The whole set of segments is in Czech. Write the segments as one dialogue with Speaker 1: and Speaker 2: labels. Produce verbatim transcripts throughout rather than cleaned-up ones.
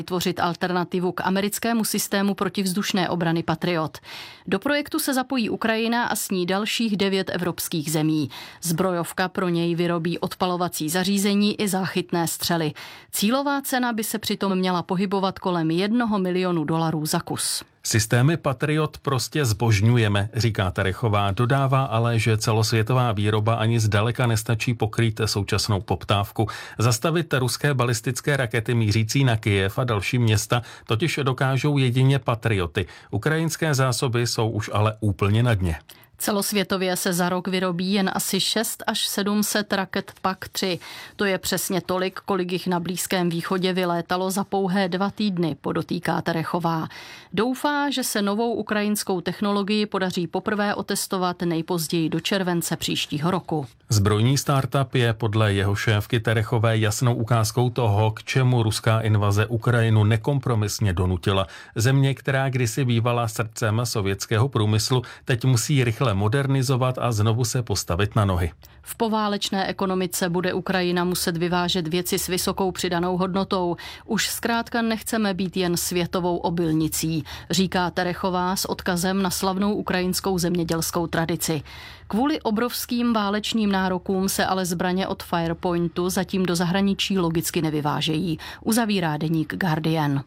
Speaker 1: vytvořit alternativu k americkému systému protivzdušné obrany Patriot. Do projektu se zapojí Ukrajina a s ní dalších devět evropských zemí. Zbrojovka pro něj vyrobí odpalovací zařízení i záchytné střely. Cílová cena by se přitom měla pohybovat kolem jednoho milionu dolarů za kus.
Speaker 2: Systémy Patriot prostě zbožňujeme, říká Terechová, dodává ale, že celosvětová výroba ani zdaleka nestačí pokrýt současnou poptávku. Zastavit ruské balistické rakety mířící na Kyjev a další města totiž dokážou jedině Patrioty. Ukrajinské zásoby jsou už ale úplně na dně.
Speaker 1: Celosvětově se za rok vyrobí jen asi šest až sedm set raket P A C tři. To je přesně tolik, kolik jich na Blízkém východě vylétalo za pouhé dva týdny, podotýká Terechová. Doufá, že se novou ukrajinskou technologii podaří poprvé otestovat nejpozději do července příštího roku.
Speaker 2: Zbrojní startup je podle jeho šéfky Terechové jasnou ukázkou toho, k čemu ruská invaze Ukrajinu nekompromisně donutila. Země, která kdysi bývala srdcem sovětského průmyslu, teď musí rychle modernizovat a znovu se postavit na nohy.
Speaker 1: V poválečné ekonomice bude Ukrajina muset vyvážet věci s vysokou přidanou hodnotou. Už zkrátka nechceme být jen světovou obilnicí, říká Terechová s odkazem na slavnou ukrajinskou zemědělskou tradici. Kvůli obrovským válečným nárokům se ale zbraně od Firepointu zatím do zahraničí logicky nevyvážejí, uzavírá deník Guardian.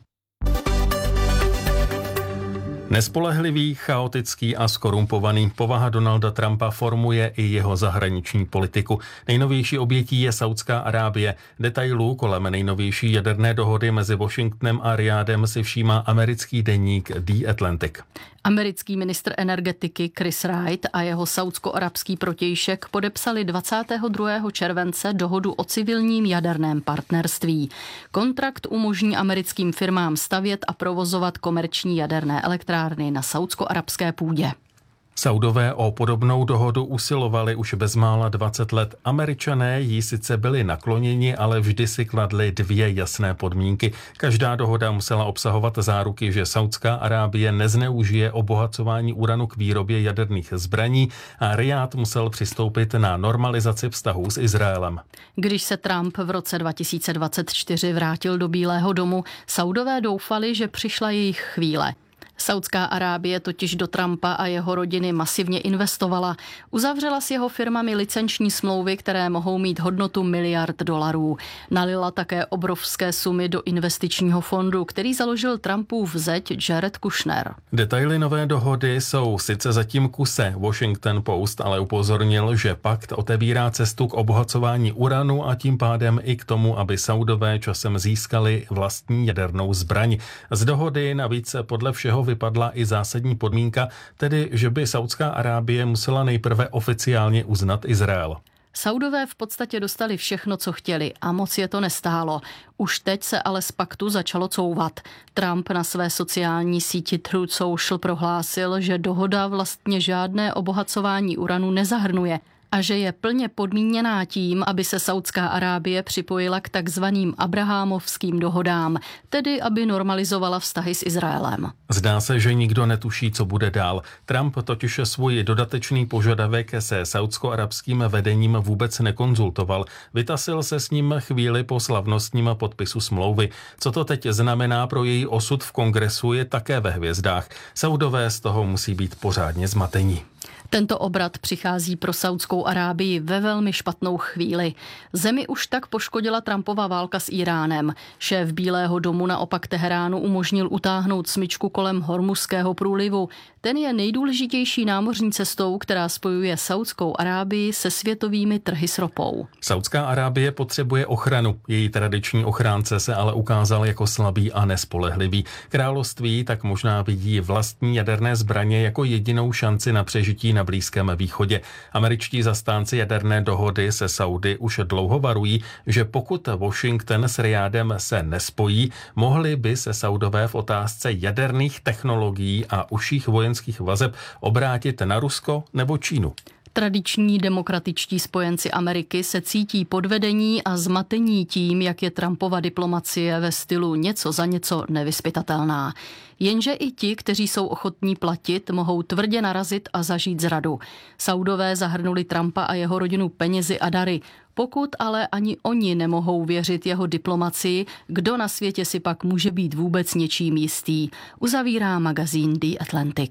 Speaker 2: Nespolehlivý, chaotický a skorumpovaný povaha Donalda Trumpa formuje i jeho zahraniční politiku. Nejnovější obětí je Saudská Arábie. Detailů kolem nejnovější jaderné dohody mezi Washingtonem a Rijádem si všímá americký deník The Atlantic.
Speaker 1: Americký ministr energetiky Chris Wright a jeho saudsko-arabský protějšek podepsali dvacátého druhého července dohodu o civilním jaderném partnerství. Kontrakt umožní americkým firmám stavět a provozovat komerční jaderné elektrárny na saudsko-arabské půdě.
Speaker 2: Saudové o podobnou dohodu usilovali už bezmála dvacet let. Američané jí sice byli nakloněni, ale vždy si kladli dvě jasné podmínky. Každá dohoda musela obsahovat záruky, že Saudská Arábie nezneužije obohacování uranu k výrobě jaderných zbraní a Rijád musel přistoupit na normalizaci vztahů s Izraelem.
Speaker 1: Když se Trump v roce dva tisíce dvacet čtyři vrátil do Bílého domu, Saudové doufali, že přišla jejich chvíle. Saudská Arábie totiž do Trumpa a jeho rodiny masivně investovala. Uzavřela s jeho firmami licenční smlouvy, které mohou mít hodnotu miliard dolarů. Nalila také obrovské sumy do investičního fondu, který založil Trumpův zeť Jared Kushner.
Speaker 2: Detaily nové dohody jsou sice zatím kuse. Washington Post ale upozornil, že pakt otevírá cestu k obohacování uranu a tím pádem i k tomu, aby Saudové časem získali vlastní jadernou zbraň. Z dohody navíc podle všeho vypadla i zásadní podmínka, tedy že by Saudská Arábie musela nejprve oficiálně uznat Izrael.
Speaker 1: Saudové v podstatě dostali všechno, co chtěli a moc je to nestálo. Už teď se ale z paktu začalo couvat. Trump na své sociální síti Truth Social prohlásil, že dohoda vlastně žádné obohacování uranu nezahrnuje a že je plně podmíněná tím, aby se Saudská Arábie připojila k takzvaným abrahámovským dohodám, tedy aby normalizovala vztahy s Izraelem.
Speaker 2: Zdá se, že nikdo netuší, co bude dál. Trump totiž svůj dodatečný požadavek se saudsko-arabským vedením vůbec nekonzultoval. Vytasil se s ním chvíli po slavnostním podpisu smlouvy. Co to teď znamená pro její osud v kongresu, je také ve hvězdách. Saudové z toho musí být pořádně zmatení.
Speaker 1: Tento obrat přichází pro Saudskou Arábii ve velmi špatnou chvíli. Zemi už tak poškodila Trumpova válka s Íránem. Šéf Bílého domu naopak Teheránu umožnil utáhnout smyčku kolem Hormuzského průlivu. Ten je nejdůležitější námořní cestou, která spojuje Saudskou Arábii se světovými trhy s ropou.
Speaker 2: Saudská Arábie potřebuje ochranu. Její tradiční ochránce se ale ukázal jako slabý a nespolehlivý. Království tak možná vidí vlastní jaderné zbraně jako jedinou šanci na přežití na Blízkém východě. Američtí zastánci jaderné dohody se Saudy už dlouho varují, že pokud Washington s Rijádem se nespojí, mohli by se Saudové v otázce jaderných technologií a užších vojenských vazeb obrátit na Rusko nebo Čínu.
Speaker 1: Tradiční demokratičtí spojenci Ameriky se cítí podvedení a zmatení tím, jak je Trumpova diplomacie ve stylu něco za něco nevyzpytatelná. Jenže i ti, kteří jsou ochotní platit, mohou tvrdě narazit a zažít zradu. Saudové zahrnuli Trumpa a jeho rodinu penězi a dary. Pokud ale ani oni nemohou věřit jeho diplomacii, kdo na světě si pak může být vůbec něčím jistý, uzavírá magazín The Atlantic.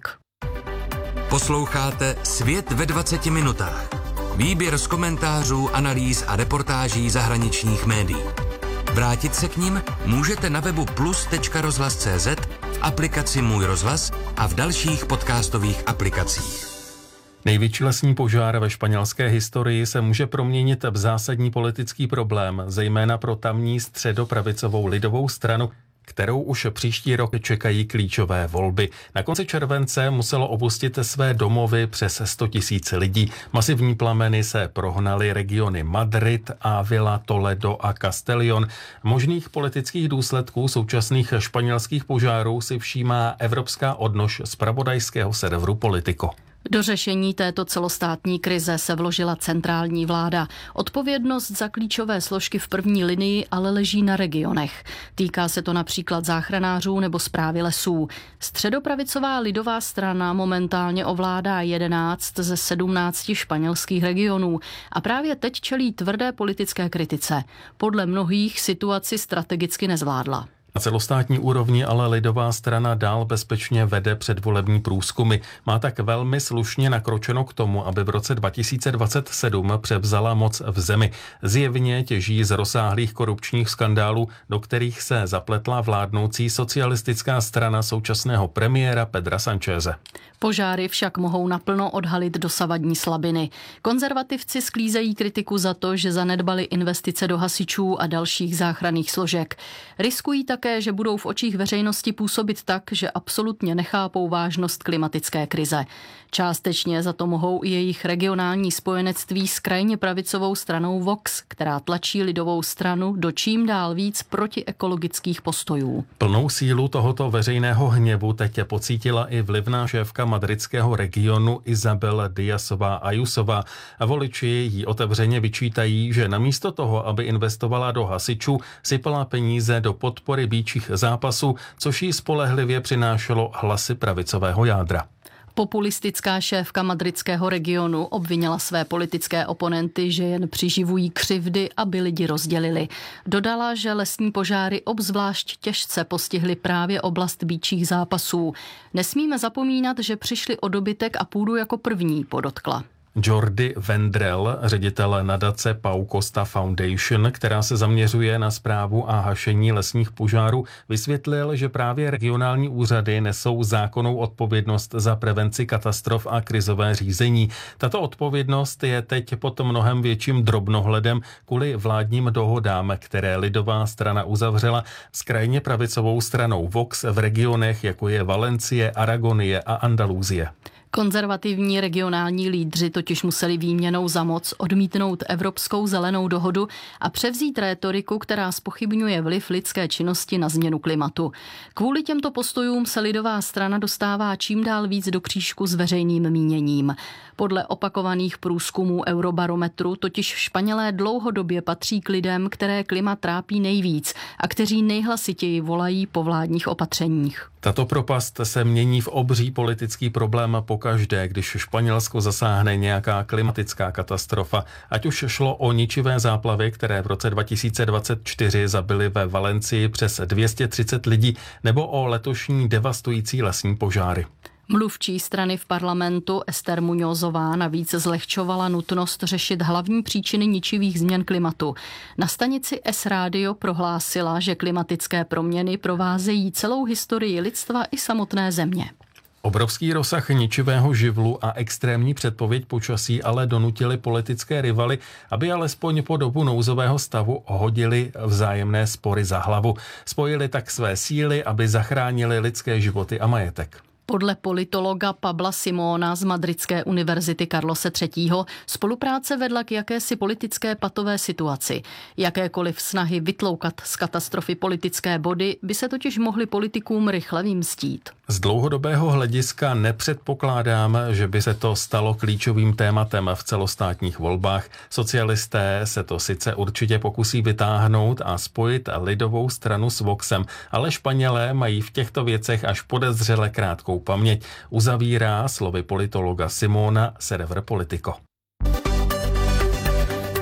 Speaker 3: Posloucháte Svět ve dvaceti minutách. Výběr z komentářů, analýz a reportáží zahraničních médií. Vrátit se k nim můžete na webu plus tečka rozhlas tečka cé zet, v aplikaci Můj rozhlas a v dalších podcastových aplikacích.
Speaker 2: Největší lesní požár ve španělské historii se může proměnit v zásadní politický problém, zejména pro tamní středopravicovou lidovou stranu, kterou už příští rok čekají klíčové volby. Na konci července muselo opustit své domovy přes sto tisíc lidí. Masivní plameny se prohnaly regiony Madrid, Ávila, Toledo a Castellón. Možných politických důsledků současných španělských požárů si všímá evropská odnož zpravodajského serveru Politico.
Speaker 1: Do řešení této celostátní krize se vložila centrální vláda. Odpovědnost za klíčové složky v první linii ale leží na regionech. Týká se to například záchranářů nebo správy lesů. Středopravicová lidová strana momentálně ovládá jedenáct ze sedmnácti španělských regionů a právě teď čelí tvrdé politické kritice. Podle mnohých situaci strategicky nezvládla.
Speaker 2: Na celostátní úrovni ale lidová strana dál bezpečně vede předvolební průzkumy. Má tak velmi slušně nakročeno k tomu, aby v roce dva tisíce dvacet sedm převzala moc v zemi. Zjevně těží z rozsáhlých korupčních skandálů, do kterých se zapletla vládnoucí socialistická strana současného premiéra Pedra Sancheze.
Speaker 1: Požáry však mohou naplno odhalit dosavadní slabiny. Konzervativci sklízejí kritiku za to, že zanedbali investice do hasičů a dalších záchranných složek. Riskují také, že budou v očích veřejnosti působit tak, že absolutně nechápou vážnost klimatické krize. Částečně za to mohou i jejich regionální spojenectví s krajně pravicovou stranou Vox, která tlačí lidovou stranu do čím dál víc protiekologických postojů.
Speaker 2: Plnou sílu tohoto veřejného hněvu teď pocítila i vlivná šéfka madridského regionu Isabel Díazová Ayusová. A voliči jí otevřeně vyčítají, že namísto toho, aby investovala do hasičů, sypala peníze do podpory býčích zápasů, což jí spolehlivě přinášelo hlasy pravicového jádra.
Speaker 1: Populistická šéfka madridského regionu obvinila své politické oponenty, že jen přiživují křivdy, aby lidi rozdělili. Dodala, že lesní požáry obzvlášť těžce postihly právě oblast býčích zápasů. Nesmíme zapomínat, že přišli o dobytek a půdu jako první, podotkla.
Speaker 2: Jordi Vendrell, ředitel nadace Pau Costa Foundation, která se zaměřuje na správu a hašení lesních požárů, vysvětlil, že právě regionální úřady nesou zákonnou odpovědnost za prevenci katastrof a krizové řízení. Tato odpovědnost je teď pod mnohem větším drobnohledem kvůli vládním dohodám, které lidová strana uzavřela s krajně pravicovou stranou Vox v regionech, jako je Valencie, Aragonie a Andaluzie.
Speaker 1: Konzervativní regionální lídři totiž museli výměnou za moc odmítnout Evropskou zelenou dohodu a převzít rétoriku, která zpochybňuje vliv lidské činnosti na změnu klimatu. Kvůli těmto postojům se lidová strana dostává čím dál víc do křížku s veřejným míněním. Podle opakovaných průzkumů Eurobarometru totiž Španělé dlouhodobě patří k lidem, které klima trápí nejvíc a kteří nejhlasitěji volají po vládních opatřeních.
Speaker 2: Tato propast se mění v obří politický problém pokaždé, když Španělsko zasáhne nějaká klimatická katastrofa. Ať už šlo o ničivé záplavy, které v roce dva tisíce dvacet čtyři zabily ve Valencii přes dvě stě třicet lidí, nebo o letošní devastující lesní požáry.
Speaker 1: Mluvčí strany v parlamentu Esther Muñozová navíc zlehčovala nutnost řešit hlavní příčiny ničivých změn klimatu. Na stanici S Radio prohlásila, že klimatické proměny provázejí celou historii lidstva i samotné země.
Speaker 2: Obrovský rozsah ničivého živlu a extrémní předpověď počasí ale donutili politické rivaly, aby alespoň po dobu nouzového stavu hodili vzájemné spory za hlavu. Spojili tak své síly, aby zachránili lidské životy a majetek.
Speaker 1: Podle politologa Pabla Simona z Madridské univerzity Carlose třetího spolupráce vedla k jakési politické patové situaci. Jakékoliv snahy vytloukat z katastrofy politické body by se totiž mohly politikům rychle vymstít.
Speaker 2: Z dlouhodobého hlediska nepředpokládám, že by se to stalo klíčovým tématem v celostátních volbách. Socialisté se to sice určitě pokusí vytáhnout a spojit lidovou stranu s Voxem, ale Španělé mají v těchto věcech až podezřele krátkou paměť, uzavírá slovy politologa Simona server Politico.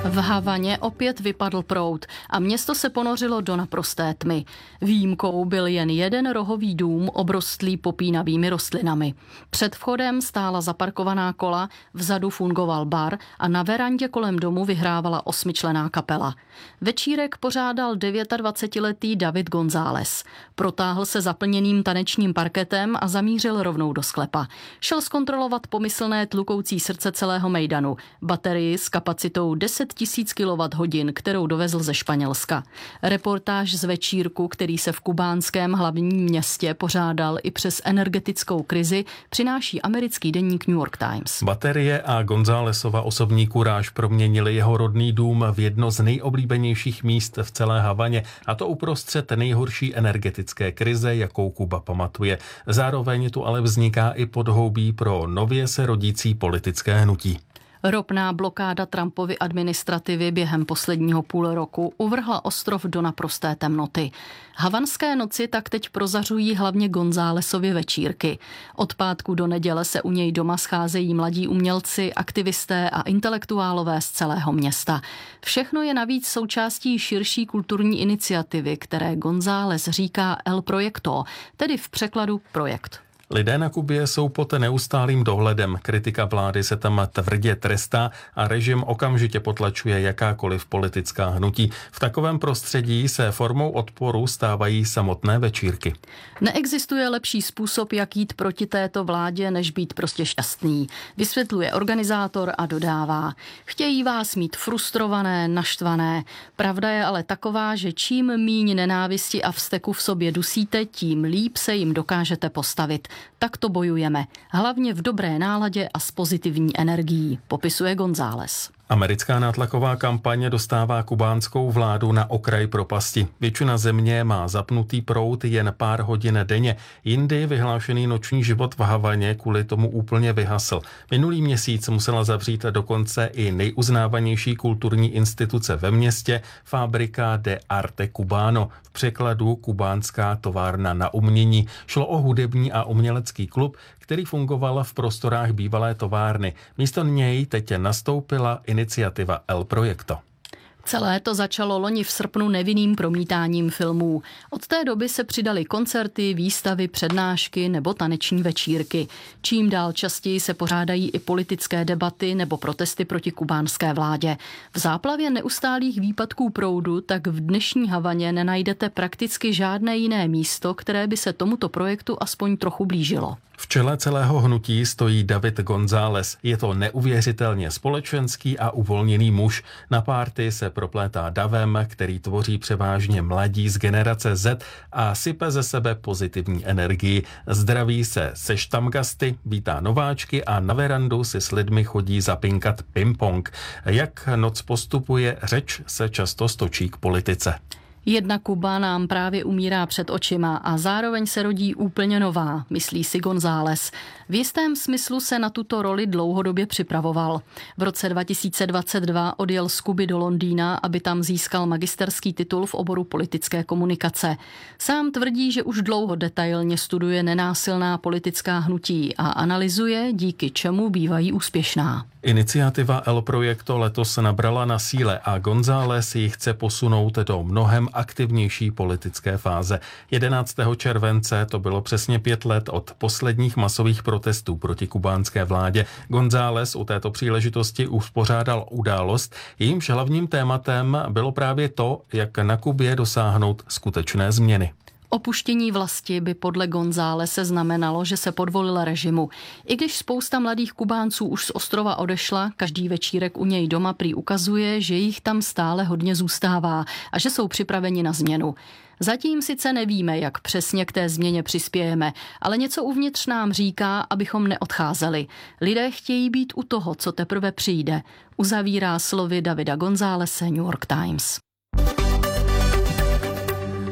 Speaker 1: V Havaně opět vypadl proud a město se ponořilo do naprosté tmy. Výjimkou byl jen jeden rohový dům obrostlý popínavými rostlinami. Před vchodem stála zaparkovaná kola, vzadu fungoval bar a na verandě kolem domu vyhrávala osmičlenná kapela. Večírek pořádal dvacetidevítiletý David González. Protáhl se zaplněným tanečním parketem a zamířil rovnou do sklepa. Šel zkontrolovat pomyslné tlukoucí srdce celého mejdanu, baterii s kapacitou deset tisíc kilowatthodin, kterou dovezl ze Španělska. Reportáž z večírku, který se v kubánském hlavním městě pořádal i přes energetickou krizi, přináší americký deník New York Times.
Speaker 2: Baterie a Gonzálesova osobní kuráž proměnili jeho rodný dům v jedno z nejoblíbenějších míst v celé Havaně, a to uprostřed nejhorší energetické krize, jakou Kuba pamatuje. Zároveň tu ale vzniká i podhoubí pro nově se rodící politické hnutí.
Speaker 1: Ropná blokáda Trumpovy administrativy během posledního půl roku uvrhla ostrov do naprosté temnoty. Havanské noci tak teď prozařují hlavně Gonzálesovy večírky. Od pátku do neděle se u něj doma scházejí mladí umělci, aktivisté a intelektuálové z celého města. Všechno je navíc součástí širší kulturní iniciativy, které González říká El Proyecto, tedy v překladu projekt.
Speaker 2: Lidé na Kubě jsou pod neustálým dohledem, kritika vlády se tam tvrdě trestá a režim okamžitě potlačuje jakákoliv politická hnutí. V takovém prostředí se formou odporu stávají samotné večírky.
Speaker 1: Neexistuje lepší způsob, jak jít proti této vládě, než být prostě šťastný, vysvětluje organizátor a dodává. Chtějí vás mít frustrované, naštvané. Pravda je ale taková, že čím míň nenávisti a vzteku v sobě dusíte, tím líp se jim dokážete postavit. Tak to bojujeme, hlavně v dobré náladě a s pozitivní energií, popisuje González.
Speaker 2: Americká nátlaková kampaně dostává kubánskou vládu na okraj propasti. Většina země má zapnutý proud jen pár hodin denně. Jindy vyhlášený noční život v Havaně kvůli tomu úplně vyhasl. Minulý měsíc musela zavřít dokonce i nejuznávanější kulturní instituce ve městě, Fábrica de Arte Cubano, v překladu kubánská továrna na umění. Šlo o hudební a umělecký klub, který fungoval v prostorách bývalé továrny. Místo něj teď nastoupila iniciativa El Proyecto.
Speaker 1: Celé to začalo loni v srpnu nevinným promítáním filmů. Od té doby se přidaly koncerty, výstavy, přednášky nebo taneční večírky. Čím dál častěji se pořádají i politické debaty nebo protesty proti kubánské vládě. V záplavě neustálých výpadků proudu tak v dnešní Havaně nenajdete prakticky žádné jiné místo, které by se tomuto projektu aspoň trochu blížilo.
Speaker 2: V čele celého hnutí stojí David González. Je to neuvěřitelně společenský a uvolněný muž. Na párty se proplétá davem, který tvoří převážně mladí z generace Z a sype ze sebe pozitivní energii. Zdraví se se štamgasty, vítá nováčky a na verandu si s lidmi chodí zapinkat ping-pong. Jak noc postupuje, řeč se často stočí k politice.
Speaker 1: Jedna Kuba nám právě umírá před očima a zároveň se rodí úplně nová, myslí si González. V jistém smyslu se na tuto roli dlouhodobě připravoval. V roce dva tisíce dvacet dva odjel z Kuby do Londýna, aby tam získal magisterský titul v oboru politické komunikace. Sám tvrdí, že už dlouho detailně studuje nenásilná politická hnutí a analyzuje, díky čemu bývají úspěšná.
Speaker 2: Iniciativa El Proyecto letos nabrala na síle a González ji chce posunout do mnohem aktivnější politické fáze. jedenáctého července to bylo přesně pět let od posledních masových protestů proti kubánské vládě. González u této příležitosti uspořádal událost, jejímž hlavním tématem bylo právě to, jak na Kubě dosáhnout skutečné změny.
Speaker 1: Opuštění vlasti by podle Gonzálese znamenalo, že se podvolil režimu. I když spousta mladých Kubánců už z ostrova odešla, každý večírek u něj doma prý ukazuje, že jich tam stále hodně zůstává a že jsou připraveni na změnu. Zatím sice nevíme, jak přesně k té změně přispějeme, ale něco uvnitř nám říká, abychom neodcházeli. Lidé chtějí být u toho, co teprve přijde, uzavírá slovy Davida Gonzálese New York Times.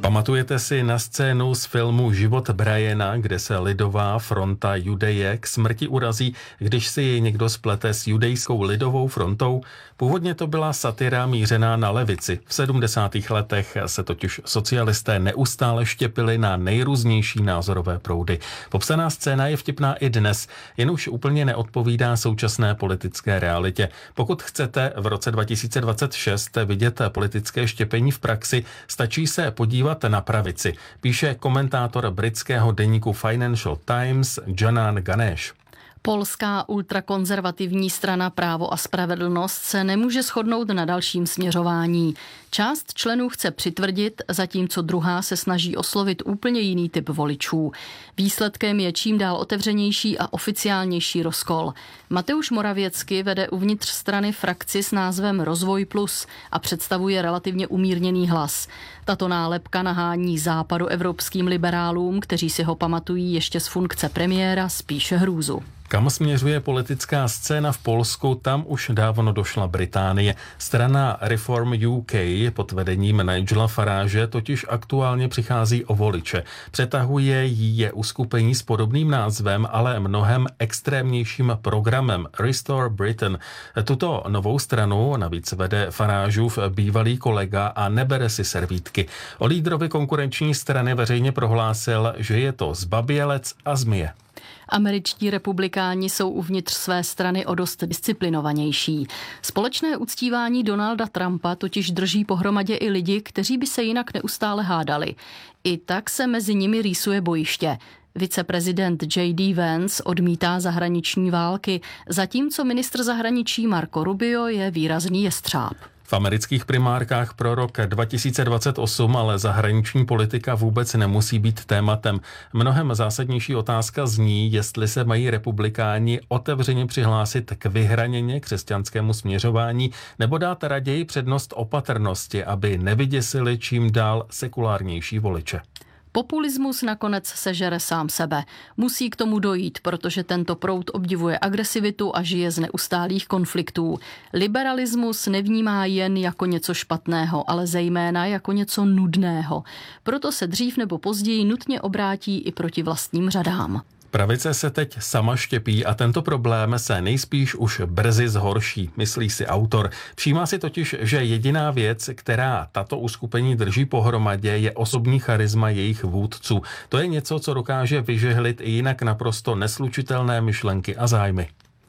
Speaker 2: Pamatujete si na scénu z filmu Život Briana, kde se lidová fronta Judeje k smrti urazí, když si ji někdo splete s judejskou lidovou frontou? Původně to byla satira mířená na levici. V sedmdesátých letech se totiž socialisté neustále štěpili na nejrůznější názorové proudy. Popsaná scéna je vtipná i dnes, jen už úplně neodpovídá současné politické realitě. Pokud chcete v roce dva tisíce dvacet šest vidět politické štěpení v praxi, stačí se podívat na pravici, píše komentátor britského deníku Financial Times Janan Ganesh.
Speaker 1: Polská ultrakonzervativní strana Právo a spravedlnost se nemůže shodnout na dalším směřování. Část členů chce přitvrdit, zatímco druhá se snaží oslovit úplně jiný typ voličů. Výsledkem je čím dál otevřenější a oficiálnější rozkol. Mateusz Morawiecki vede uvnitř strany frakci s názvem Rozvoj plus a představuje relativně umírněný hlas. Tato nálepka nahání západoevropským liberálům, kteří si ho pamatují ještě z funkce premiéra, spíše hrůzu.
Speaker 2: Kam směřuje politická scéna v Polsku, tam už dávno došla Británie. Strana Reform U K pod vedením Nigela Farage totiž aktuálně přichází o voliče. Přetahuje jí je uskupení s podobným názvem, ale mnohem extrémnějším programem Restore Britain. Tuto novou stranu navíc vede Farageův bývalý kolega a nebere si servítky. O lídrovi konkurenční strany veřejně prohlásil, že je to zbabělec a zmije.
Speaker 1: Američtí republikáni jsou uvnitř své strany o dost disciplinovanější. Společné uctívání Donalda Trumpa totiž drží pohromadě i lidi, kteří by se jinak neustále hádali. I tak se mezi nimi rýsuje bojiště. Viceprezident J D Vance odmítá zahraniční války, zatímco ministr zahraničí Marco Rubio je výrazný jestřáb.
Speaker 2: V amerických primárkách pro rok dva tisíce dvacet osm ale zahraniční politika vůbec nemusí být tématem. Mnohem zásadnější otázka zní, jestli se mají republikáni otevřeně přihlásit k vyhraněně křesťanskému směřování nebo dát raději přednost opatrnosti, aby nevyděsili čím dál sekulárnější voliče.
Speaker 1: Populismus nakonec sežere sám sebe. Musí k tomu dojít, protože tento proud obdivuje agresivitu a žije z neustálých konfliktů. Liberalismus nevnímá jen jako něco špatného, ale zejména jako něco nudného. Proto se dřív nebo později nutně obrátí i proti vlastním řadám.
Speaker 2: Pravice se teď sama štěpí a tento problém se nejspíš už brzy zhorší, myslí si autor. Všímá si totiž, že jediná věc, která tato uskupení drží pohromadě, je osobní charisma jejich vůdců. To je něco, co dokáže vyžehlit i jinak naprosto neslučitelné myšlenky a zájmy.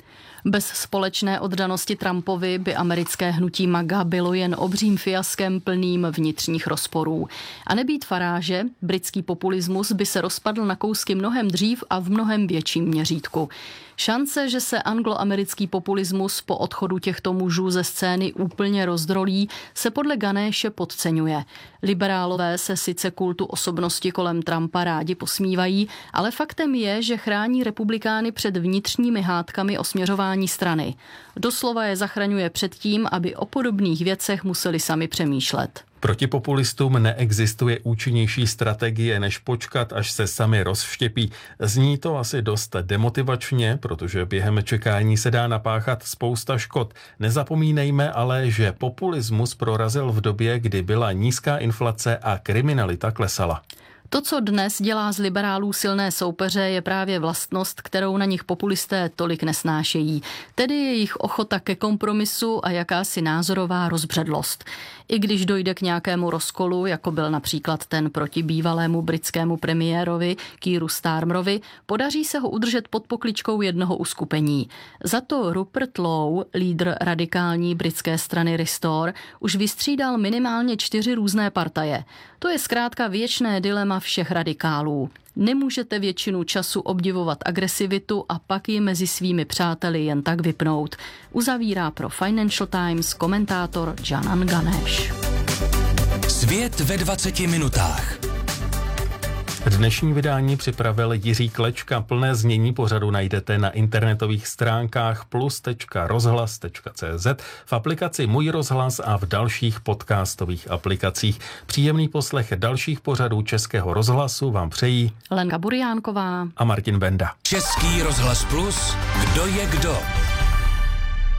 Speaker 1: Bez společné oddanosti Trumpovi by americké hnutí MAGA bylo jen obřím fiaskem plným vnitřních rozporů. A nebýt Farage, britský populismus by se rozpadl na kousky mnohem dřív a v mnohem větším měřítku. Šance, že se angloamerický populismus po odchodu těchto mužů ze scény úplně rozdrolí, se podle Ganéše podceňuje. Liberálové se sice kultu osobnosti kolem Trumpa rádi posmívají, ale faktem je, že chrání republikány před vnitřními hádkami o směřování strany. Doslova je zachraňuje před tím, aby o podobných věcech museli sami přemýšlet.
Speaker 2: Proti populistům neexistuje účinnější strategie, než počkat, až se sami rozštěpí. Zní to asi dost demotivačně, protože během čekání se dá napáchat spousta škod. Nezapomínejme ale, že populismus prorazil v době, kdy byla nízká inflace a kriminalita klesala.
Speaker 1: To, co dnes dělá z liberálů silné soupeře, je právě vlastnost, kterou na nich populisté tolik nesnášejí, tedy jejich ochota ke kompromisu a jakási názorová rozbředlost. I když dojde k nějakému rozkolu, jako byl například ten proti bývalému britskému premiérovi Keeru Starmerovi, podaří se ho udržet pod pokličkou jednoho uskupení. Za to Rupert Lowe, lídr radikální britské strany Restore, už vystřídal minimálně čtyři různé partaje. To je zkrátka věčné dilema všech radikálů. Nemůžete většinu času obdivovat agresivitu a pak ji mezi svými přáteli jen tak vypnout. Uzavírá pro Financial Times komentátor Janan Ganesh.
Speaker 3: Svět ve dvaceti minutách.
Speaker 2: Dnešní vydání připravil Jiří Klečka. Plné znění pořadu najdete na internetových stránkách plus tečka rozhlas tečka cé zet, v aplikaci Můj rozhlas a v dalších podcastových aplikacích. Příjemný poslech dalších pořadů Českého rozhlasu vám přejí
Speaker 1: Lenka Buriánková
Speaker 2: a Martin Benda.
Speaker 3: Český rozhlas plus, kdo je kdo?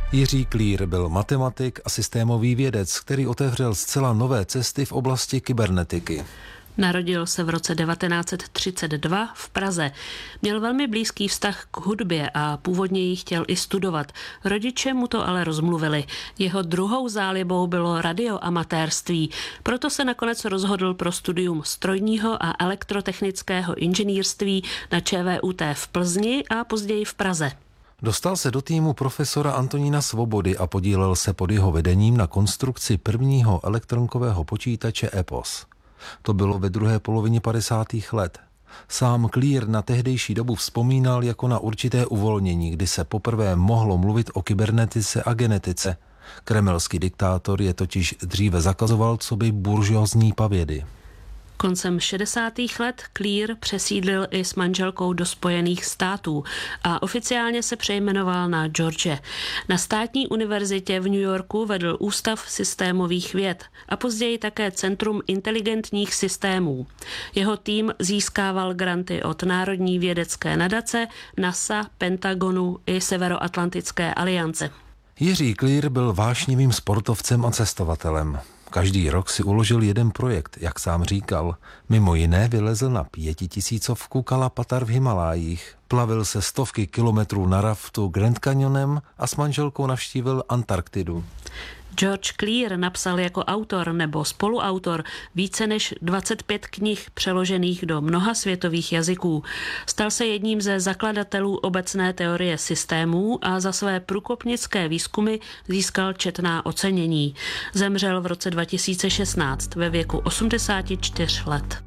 Speaker 4: Jiří Klír byl matematik a systémový vědec, který otevřel zcela nové cesty v oblasti kybernetiky.
Speaker 5: Narodil se v roce devatenáct set třicet dva v Praze. Měl velmi blízký vztah k hudbě a původně ji chtěl i studovat. Rodiče mu to ale rozmluvili. Jeho druhou zálibou bylo radioamatérství. Proto se nakonec rozhodl pro studium strojního a elektrotechnického inženýrství na ČVUT v Plzni a později v Praze.
Speaker 4: Dostal se do týmu profesora Antonína Svobody a podílel se pod jeho vedením na konstrukci prvního elektronkového počítače EPOS. To bylo ve druhé polovině padesátých let. Sám Klír na tehdejší dobu vzpomínal jako na určité uvolnění, kdy se poprvé mohlo mluvit o kybernetice a genetice. Kremelský diktátor je totiž dříve zakazoval coby buržoazní pavědy.
Speaker 5: Koncem šedesátých let Klír přesídlil i s manželkou do Spojených států a oficiálně se přejmenoval na George. Na státní univerzitě v New Yorku vedl Ústav systémových věd a později také Centrum inteligentních systémů. Jeho tým získával granty od Národní vědecké nadace, NASA, Pentagonu i Severoatlantické aliance.
Speaker 4: Jiří Klír byl vášnivým sportovcem a cestovatelem. Každý rok si uložil jeden projekt, jak sám říkal. Mimo jiné vylezl na pětitisícovku Kalapatar v Himalájích, plavil se stovky kilometrů na raftu Grand Canyonem a s manželkou navštívil Antarktidu.
Speaker 5: George Klír napsal jako autor nebo spoluautor více než dvacet pět knih přeložených do mnoha světových jazyků. Stal se jedním ze zakladatelů obecné teorie systémů a za své průkopnické výzkumy získal četná ocenění. Zemřel v roce dva tisíce šestnáct ve věku osmdesáti čtyř let.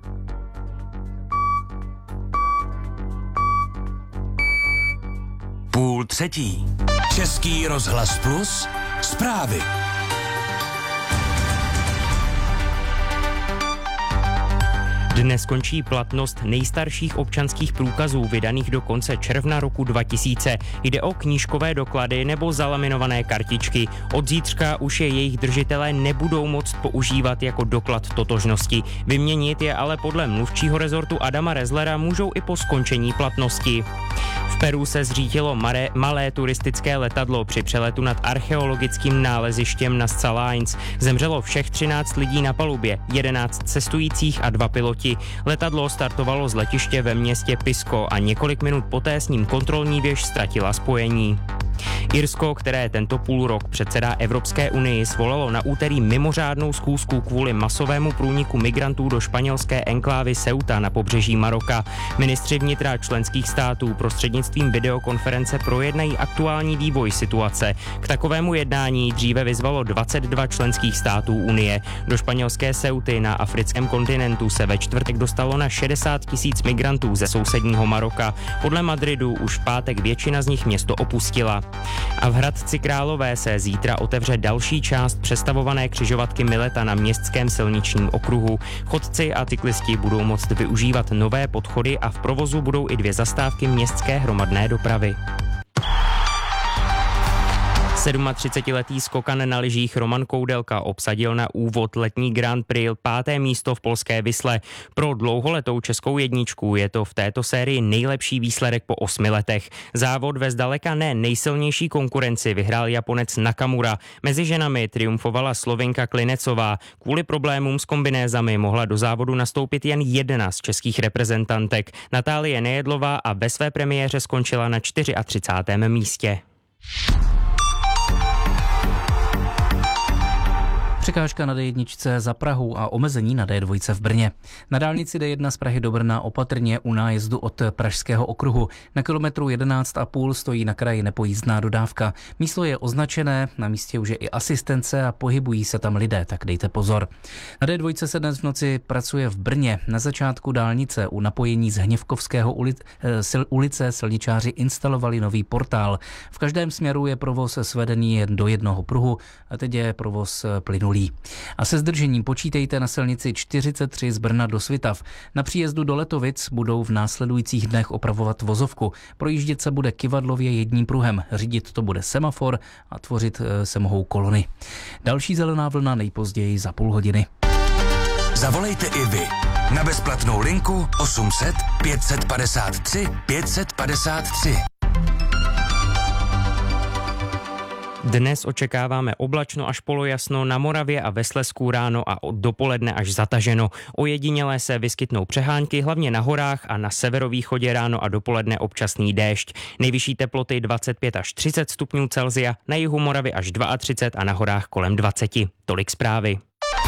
Speaker 3: Půl třetí. Český rozhlas Plus. Zprávy.
Speaker 6: Dnes končí platnost nejstarších občanských průkazů vydaných do konce června roku dva tisíce. Jde o knížkové doklady nebo zalaminované kartičky. Od zítřka už je jejich držitelé nebudou moct používat jako doklad totožnosti. Vyměnit je ale podle mluvčího rezortu Adama Rezlera můžou i po skončení platnosti. V Peru se zřítilo malé, malé turistické letadlo při přeletu nad archeologickým nálezištěm na Scalines. Zemřelo všech třináct lidí na palubě, jedenáct cestujících a dva piloti. Letadlo startovalo z letiště ve městě Pisco a několik minut poté s ním kontrolní věž ztratila spojení. Irsko, které tento půl rok předsedá Evropské unii, svolalo na úterý mimořádnou schůzku kvůli masovému průniku migrantů do španělské enklávy Ceuta na pobřeží Maroka. Ministři vnitra členských států prostřednictvím videokonference projednají aktuální vývoj situace. K takovému jednání dříve vyzvalo dvacet dva členských států unie. Do španělské Ceuty na africkém kontinentu se ve čtvrtek dostalo na šedesát tisíc migrantů ze sousedního Maroka. Podle Madridu už v pátek většina z nich město opustila. A v Hradci Králové se zítra otevře další část přestavované křižovatky Mileta na městském silničním okruhu. Chodci a cyklisti budou moct využívat nové podchody a v provozu budou i dvě zastávky městské hromadné dopravy. sedmatřicetiletý skokan na lyžích Roman Koudelka obsadil na úvod letní Grand Prix páté místo v polské Visle. Pro dlouholetou českou jedničku je to v této sérii nejlepší výsledek po osmi letech. Závod ve zdaleka ne nejsilnější konkurenci vyhrál Japonec Nakamura. Mezi ženami triumfovala Slovinka Klinecová. Kvůli problémům s kombinézami mohla do závodu nastoupit jen jedna z českých reprezentantek. Natálie Nejedlová a ve své premiéře skončila na třicátém čtvrtém místě.
Speaker 7: Překážka na D jedna za Prahou a omezení na D dva v Brně. Na dálnici D jedna z Prahy do Brna opatrně u nájezdu od Pražského okruhu. Na kilometru jedenáct a půl stojí na kraji nepojízdná dodávka. Místo je označené, na místě už je i asistence a pohybují se tam lidé, tak dejte pozor. Na D dva se dnes v noci pracuje v Brně. Na začátku dálnice u napojení z Hněvkovského ulic, sil, ulice silničáři instalovali nový portál. V každém směru je provoz svedený jen do jednoho pruhu a teď je provoz plynulý. A se zdržením počítejte na silnici čtyřicet tři z Brna do Svitav. Na příjezdu do Letovic budou v následujících dnech opravovat vozovku. Projíždět se bude kyvadlově jedním pruhem. Řídit to bude semafor a tvořit se mohou kolony. Další zelená vlna nejpozději za půl hodiny.
Speaker 3: Zavolejte i vy na bezplatnou linku osm set pět set padesát tři pět set padesát tři.
Speaker 6: Dnes očekáváme oblačno až polojasno, na Moravě a ve Slezsku ráno a od dopoledne až zataženo. Ojedinělé se vyskytnou přehánky, hlavně na horách a na severovýchodě ráno a dopoledne občasný déšť. Nejvyšší teploty dvacet pět až třicet stupňů Celsia, na jihu Moravy až třicet dva a na horách kolem dvacet. Tolik zprávy.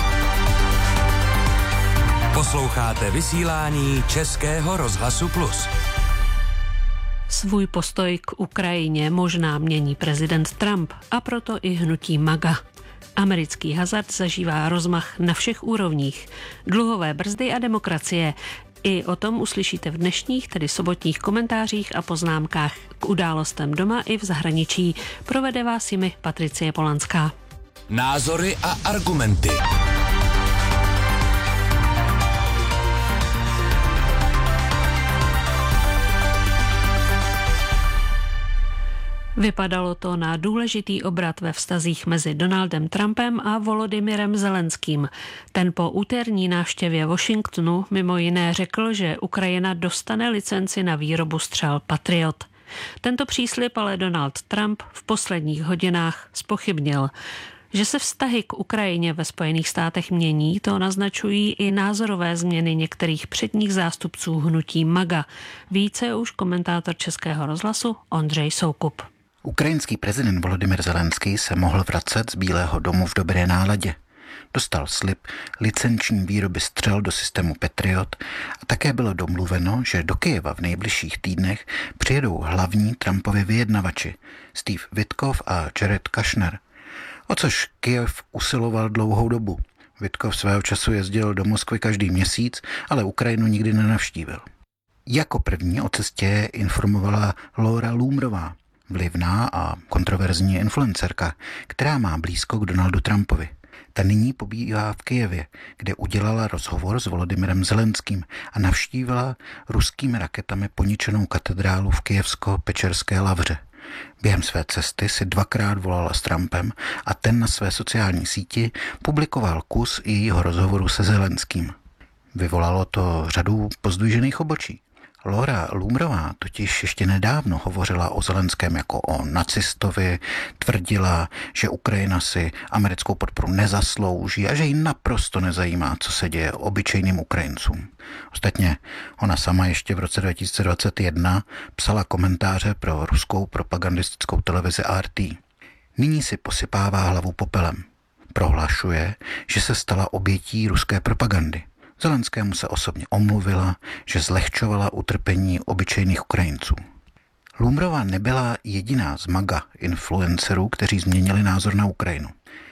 Speaker 3: Posloucháte vysílání Českého rozhlasu Plus.
Speaker 5: Svůj postoj k Ukrajině možná mění prezident Trump a proto i hnutí MAGA. Americký hazard zažívá rozmach na všech úrovních. Dluhové brzdy a demokracie. I o tom uslyšíte v dnešních, tedy sobotních komentářích a poznámkách k událostem doma i v zahraničí. Provede vás jimi Patricie Polanská.
Speaker 3: Názory a argumenty.
Speaker 5: Vypadalo to na důležitý obrat ve vztazích mezi Donaldem Trumpem a Volodymyrem Zelenským. Ten po úterní návštěvě Washingtonu mimo jiné řekl, že Ukrajina dostane licenci na výrobu střel Patriot. Tento příslib ale Donald Trump v posledních hodinách zpochybnil. Že se vztahy k Ukrajině ve Spojených státech mění, to naznačují i názorové změny některých předních zástupců hnutí MAGA. Více už komentátor Českého rozhlasu Ondřej Soukup.
Speaker 8: Ukrajinský prezident Volodymyr Zelenský se mohl vracet z Bílého domu v dobré náladě. Dostal slib licenční výroby střel do systému Patriot a také bylo domluveno, že do Kyjeva v nejbližších týdnech přijedou hlavní Trumpovi vyjednavači Steve Witkoff a Jared Kushner, o což Kyjev usiloval dlouhou dobu. Witkoff svého času jezdil do Moskvy každý měsíc, ale Ukrajinu nikdy nenavštívil. Jako první o cestě informovala Laura Loomerová, vlivná a kontroverzní influencerka, která má blízko k Donaldu Trumpovi. Ta nyní pobývá v Kyjevě, kde udělala rozhovor s Volodymyrem Zelenským a navštívila ruskými raketami poničenou katedrálu v Kyjevsko-Pečerské Lavře. Během své cesty si dvakrát volala s Trumpem a ten na své sociální síti publikoval kus jejího rozhovoru se Zelenským. Vyvolalo to řadu pozdvižených obočí. Laura Loomerová totiž ještě nedávno hovořila o Zelenském jako o nacistovi, tvrdila, že Ukrajina si americkou podporu nezaslouží a že ji naprosto nezajímá, co se děje obyčejným Ukrajincům. Ostatně ona sama ještě v roce dva tisíce dvacet jedna psala komentáře pro ruskou propagandistickou televizi R T. Nyní si posypává hlavu popelem. Prohlašuje, že se stala obětí ruské propagandy. Zelenskému se osobně omluvila, že zlehčovala utrpení obyčejných Ukrajinců. Loomerová nebyla jediná z MAGA influencerů, kteří změnili názor na Ukrajinu.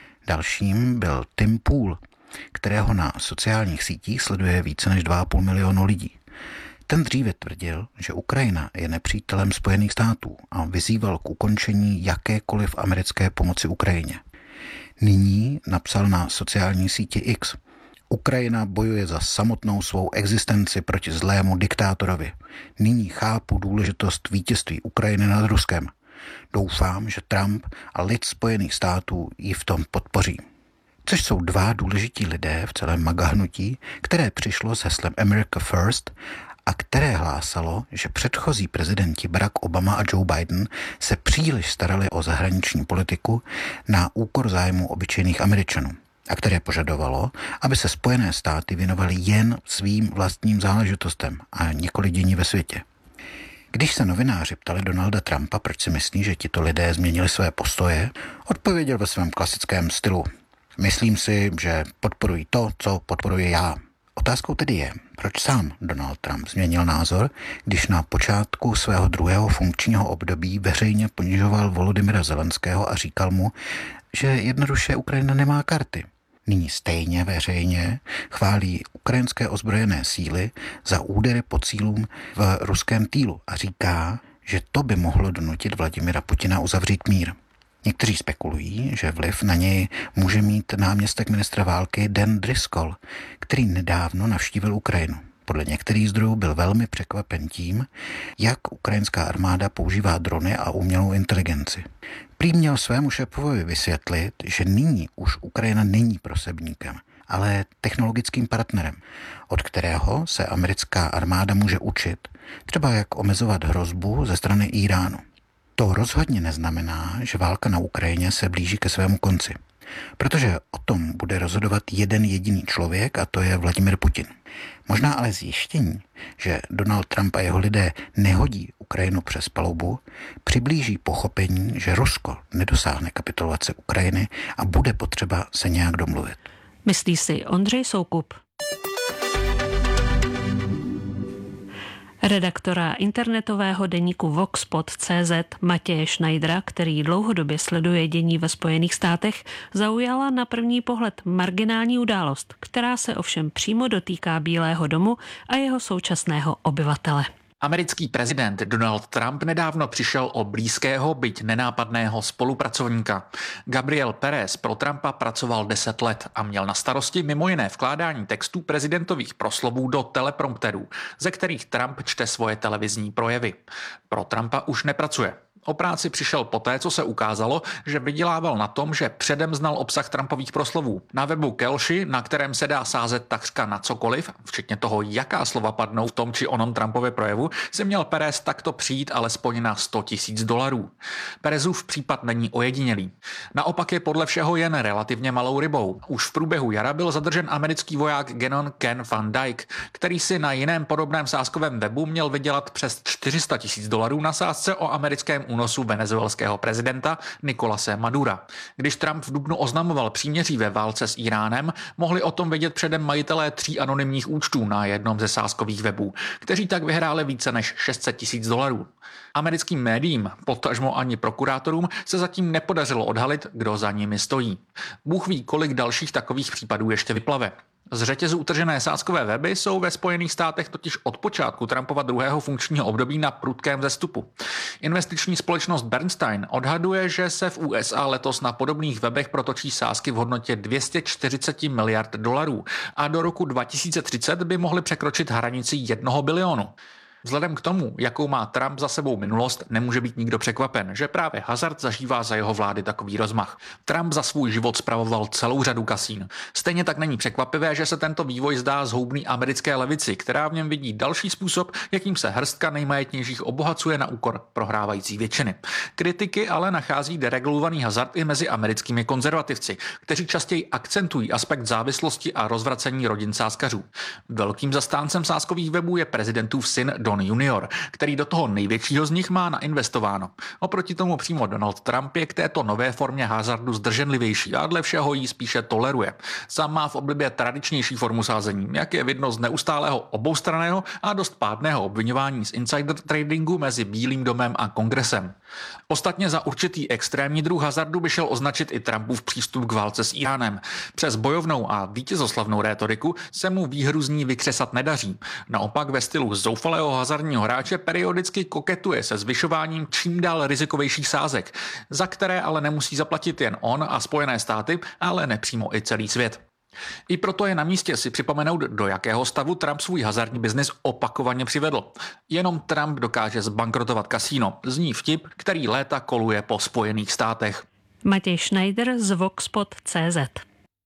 Speaker 8: Dalším byl Tim Pool, kterého na sociálních sítích sleduje více než dva a půl milionu lidí. Ten dříve tvrdil, že Ukrajina je nepřítelem Spojených států a vyzýval k ukončení jakékoliv americké pomoci Ukrajině. Nyní napsal na sociální síti X: Ukrajina bojuje za samotnou svou existenci proti zlému diktátorovi. Nyní chápu důležitost vítězství Ukrajiny nad Ruskem. Doufám, že Trump a lid Spojených států ji v tom podpoří. Což jsou dva důležití lidé v celém MAGA hnutí, které přišlo s heslem America First a které hlásalo, že předchozí prezidenti Barack Obama a Joe Biden se příliš starali o zahraniční politiku na úkor zájmu obyčejných Američanů, a které požadovalo, aby se Spojené státy věnovaly jen svým vlastním záležitostem a nikoli dění ve světě. Když se novináři ptali Donalda Trumpa, proč si myslí, že tito lidé změnili své postoje, odpověděl ve svém klasickém stylu: Myslím si, že podporují to, co podporuji já. Otázkou tedy je, proč sám Donald Trump změnil názor, když na počátku svého druhého funkčního období veřejně ponižoval Volodymyra Zelenského a říkal mu, že jednoduše Ukrajina nemá karty. Nyní stejně veřejně chválí ukrajinské ozbrojené síly za údery po cílům v ruském týlu a říká, že to by mohlo donutit Vladimira Putina uzavřít mír. Někteří spekulují, že vliv na něj může mít náměstek ministra války Dan Driscoll, který nedávno navštívil Ukrajinu. Podle některých zdrojů byl velmi překvapen tím, jak ukrajinská armáda používá drony a umělou inteligenci. Prý měl svému šéfovi vysvětlit, že nyní už Ukrajina není prosebníkem, ale technologickým partnerem, od kterého se americká armáda může učit, třeba jak omezovat hrozbu ze strany Íránu. To rozhodně neznamená, že válka na Ukrajině se blíží ke svému konci. Protože o tom bude rozhodovat jeden jediný člověk a to je Vladimir Putin. Možná ale zjištění, že Donald Trump a jeho lidé nehodí Ukrajinu přes palubu, přiblíží pochopení, že Rusko nedosáhne kapitulace Ukrajiny a bude potřeba se nějak domluvit.
Speaker 5: Myslí si Ondřej Soukup. Redaktora internetového deníku Voxpot tečka cé zet Matěje Schneidera, který dlouhodobě sleduje dění ve Spojených státech, zaujala na první pohled marginální událost, která se ovšem přímo dotýká Bílého domu a jeho současného obyvatele.
Speaker 9: Americký prezident Donald Trump nedávno přišel o blízkého, byť nenápadného spolupracovníka. Gabriel Pérez pro Trumpa pracoval deset let a měl na starosti mimo jiné vkládání textů prezidentových proslovů do teleprompterů, ze kterých Trump čte svoje televizní projevy. Pro Trumpa už nepracuje. O práci přišel poté, co se ukázalo, že vydělával na tom, že předem znal obsah Trumpových proslovů. Na webu Kelshi, na kterém se dá sázet takřka na cokoliv, včetně toho, jaká slova padnou v tom či onom Trumpově projevu, si měl Pérez takto přijít alespoň na sto tisíc dolarů. Pérezův případ není ojedinělý. Naopak je podle všeho jen relativně malou rybou. Už v průběhu jara byl zadržen americký voják Gannon Ken Van Dyke, který si na jiném podobném sázkovém webu měl vydělat přes čtyři sta tisíc dolarů na sázce o americkém únosu venezuelského prezidenta Nicolase Madura. Když Trump v dubnu oznamoval příměří ve válce s Iránem, mohli o tom vědět předem majitelé tří anonymních účtů na jednom ze sázkových webů, kteří tak vyhráli více než šest set tisíc dolarů. Americkým médiím, potažmo ani prokurátorům, se zatím nepodařilo odhalit, kdo za nimi stojí. Bůh ví, kolik dalších takových případů ještě vyplave. Z řetězu utržené sázkové weby jsou ve Spojených státech totiž od počátku Trumpova druhého funkčního období na prudkém vzestupu. Investiční společnost Bernstein odhaduje, že se v U S A letos na podobných webech protočí sázky v hodnotě dvě stě čtyřicet miliard dolarů a do roku dva tisíce třicet by mohly překročit hranici jednoho bilionu. Vzhledem k tomu, jakou má Trump za sebou minulost, nemůže být nikdo překvapen, že právě hazard zažívá za jeho vlády takový rozmach. Trump za svůj život spravoval celou řadu kasín. Stejně tak není překvapivé, že se tento vývoj zdá zhoubný americké levici, která v něm vidí další způsob, jakým se hrstka nejmajetnějších obohacuje na úkor prohrávající většiny. Kritiky ale nachází deregulovaný hazard i mezi americkými konzervativci, kteří častěji akcentují aspekt závislosti a rozvracení rodin sázkařů. Velkým zastáncem sázkových webů je prezidentův syn Don junior, který do toho největšího z nich má nainvestováno. Oproti tomu přímo Donald Trump je k této nové formě hazardu zdrženlivější a dle všeho ji spíše toleruje. Sám má v oblibě tradičnější formu sázení, jak je vidno z neustálého oboustranného a dost pádného obviňování z insider tradingu mezi Bílým domem a kongresem. Ostatně za určitý extrémní druh hazardu by šel označit i Trumpův přístup k válce s Iránem. Přes bojovnou a vítězoslavnou rétoriku se mu výhru z ní vykřesat nedaří. Naopak ve stylu zoufalého hazardního hráče periodicky koketuje se zvyšováním čím dál rizikovějších sázek, za které ale nemusí zaplatit jen on a Spojené státy, ale nepřímo i celý svět. I proto je na místě si připomenout, do jakého stavu Trump svůj hazardní biznis opakovaně přivedl. Jenom Trump dokáže zbankrotovat kasíno, zní vtip, který léta koluje po Spojených státech.
Speaker 5: Matěj Schneider z Voxpot tečka cé zet.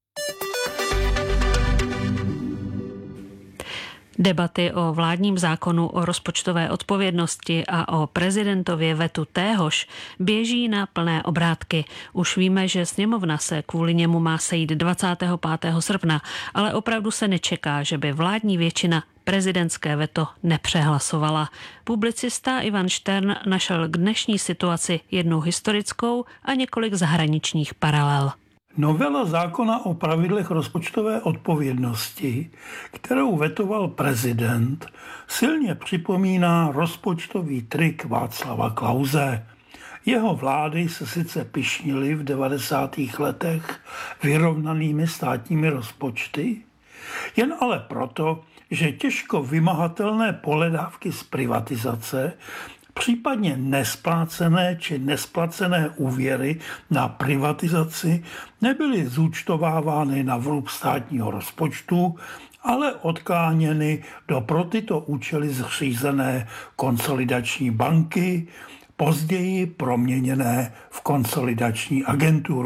Speaker 5: Debaty o vládním zákonu o rozpočtové odpovědnosti a o prezidentově vetu téhož běží na plné obrátky. Už víme, že sněmovna se kvůli němu má sejít dvacátého pátého srpna, ale opravdu se nečeká, že by vládní většina prezidentské veto nepřehlasovala. Publicista Ivan Štern našel k dnešní situaci jednu historickou a několik zahraničních paralel.
Speaker 10: Novela zákona o pravidlech rozpočtové odpovědnosti, kterou vetoval prezident, silně připomíná rozpočtový trik Václava Klause. Jeho vlády se sice pyšnily v devadesátých letech vyrovnanými státními rozpočty, jen ale proto, že těžko vymahatelné pohledávky z privatizace, případně nesplácené či nesplacené úvěry na privatizaci nebyly zúčtovávány na vrub státního rozpočtu, ale odkláněny do pro tyto účely zřízené konsolidační banky, později proměněné v konsolidační agenturu.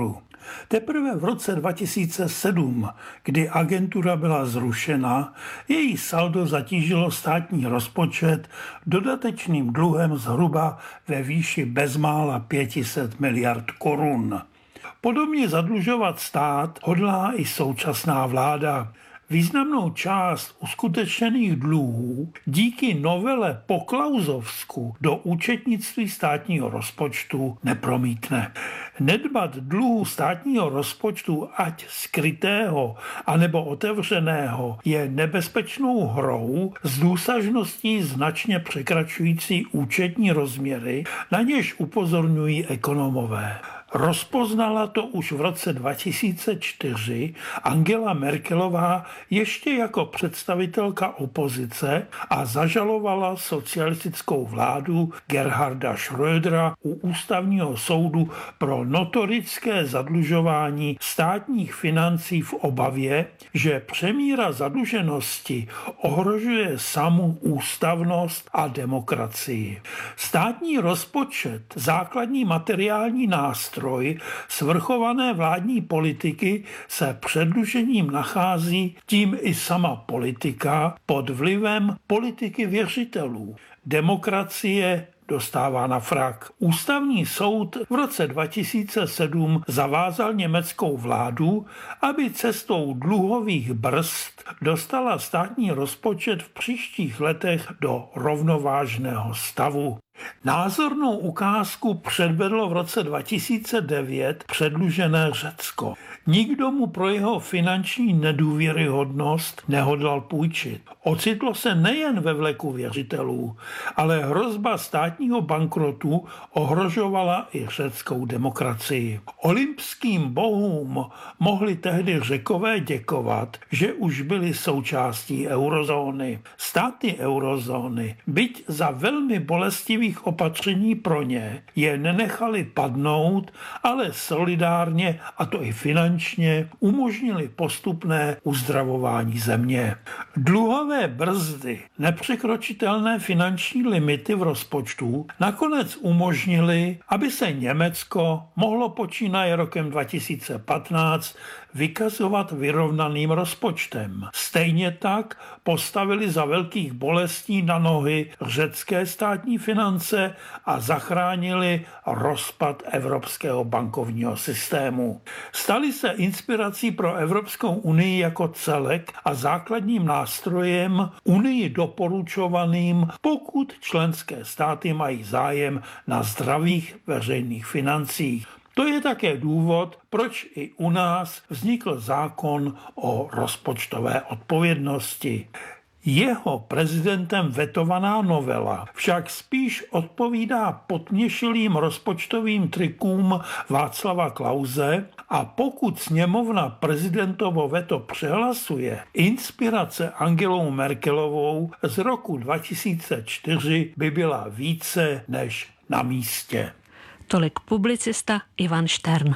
Speaker 10: Teprve v roce dva tisíce sedm, kdy agentura byla zrušena, její saldo zatížilo státní rozpočet dodatečným dluhem zhruba ve výši bezmála pět set miliard korun. Podobně zadlužovat stát hodlá i současná vláda. Významnou část uskutečněných dluhů díky novele po Klausovsku do účetnictví státního rozpočtu nepromítne. Nedbat dluhu státního rozpočtu, ať skrytého anebo otevřeného, je nebezpečnou hrou s důsažností značně překračující účetní rozměry, na něž upozorňují ekonomové. Rozpoznala to už v roce dva tisíce čtyři Angela Merkelová ještě jako představitelka opozice a zažalovala socialistickou vládu Gerharda Schrödera u ústavního soudu pro notorické zadlužování státních financí v obavě, že přemíra zadluženosti ohrožuje samu ústavnost a demokracii. Státní rozpočet, základní materiální nástroj svrchované vládní politiky, se předlužením nachází tím i sama politika pod vlivem politiky věřitelů. Demokracie dostává na frak. Ústavní soud v roce dva tisíce sedm zavázal německou vládu, aby cestou dluhových brzd dostala státní rozpočet v příštích letech do rovnovážného stavu. Názornou ukázku předvedlo v roce dva tisíce devět předlužené Řecko. Nikdo mu pro jeho finanční nedůvěryhodnost nehodlal půjčit. Ocitlo se nejen ve vleku věřitelů, ale hrozba státního bankrotu ohrožovala i řeckou demokracii. Olympským bohům mohli tehdy Řekové děkovat, že už byli součástí eurozóny. Státy eurozóny, byť za velmi bolestivých opatření pro ně, je nenechali padnout, ale solidárně, a to i finančně, umožnili postupné uzdravování země. Dluhové brzdy, nepřekročitelné finanční limity v rozpočtu nakonec umožnili, aby se Německo mohlo počínaje rokem dva tisíce patnáct vykazovat vyrovnaným rozpočtem. Stejně tak postavili za velkých bolestí na nohy řecké státní finance a zachránili rozpad evropského bankovního systému. Stali se inspirací pro Evropskou unii jako celek a základním nástrojem unii doporučovaným, pokud členské státy mají zájem na zdravých veřejných financích. To je také důvod, proč i u nás vznikl zákon o rozpočtové odpovědnosti. Jeho prezidentem vetovaná novela však spíš odpovídá potměšilým rozpočtovým trikům Václava Klause a pokud sněmovna prezidentovo veto přehlasuje, inspirace Angelou Merkelovou z roku dva tisíce čtyři by byla více než na místě.
Speaker 5: Tolik publicista Ivan Štern.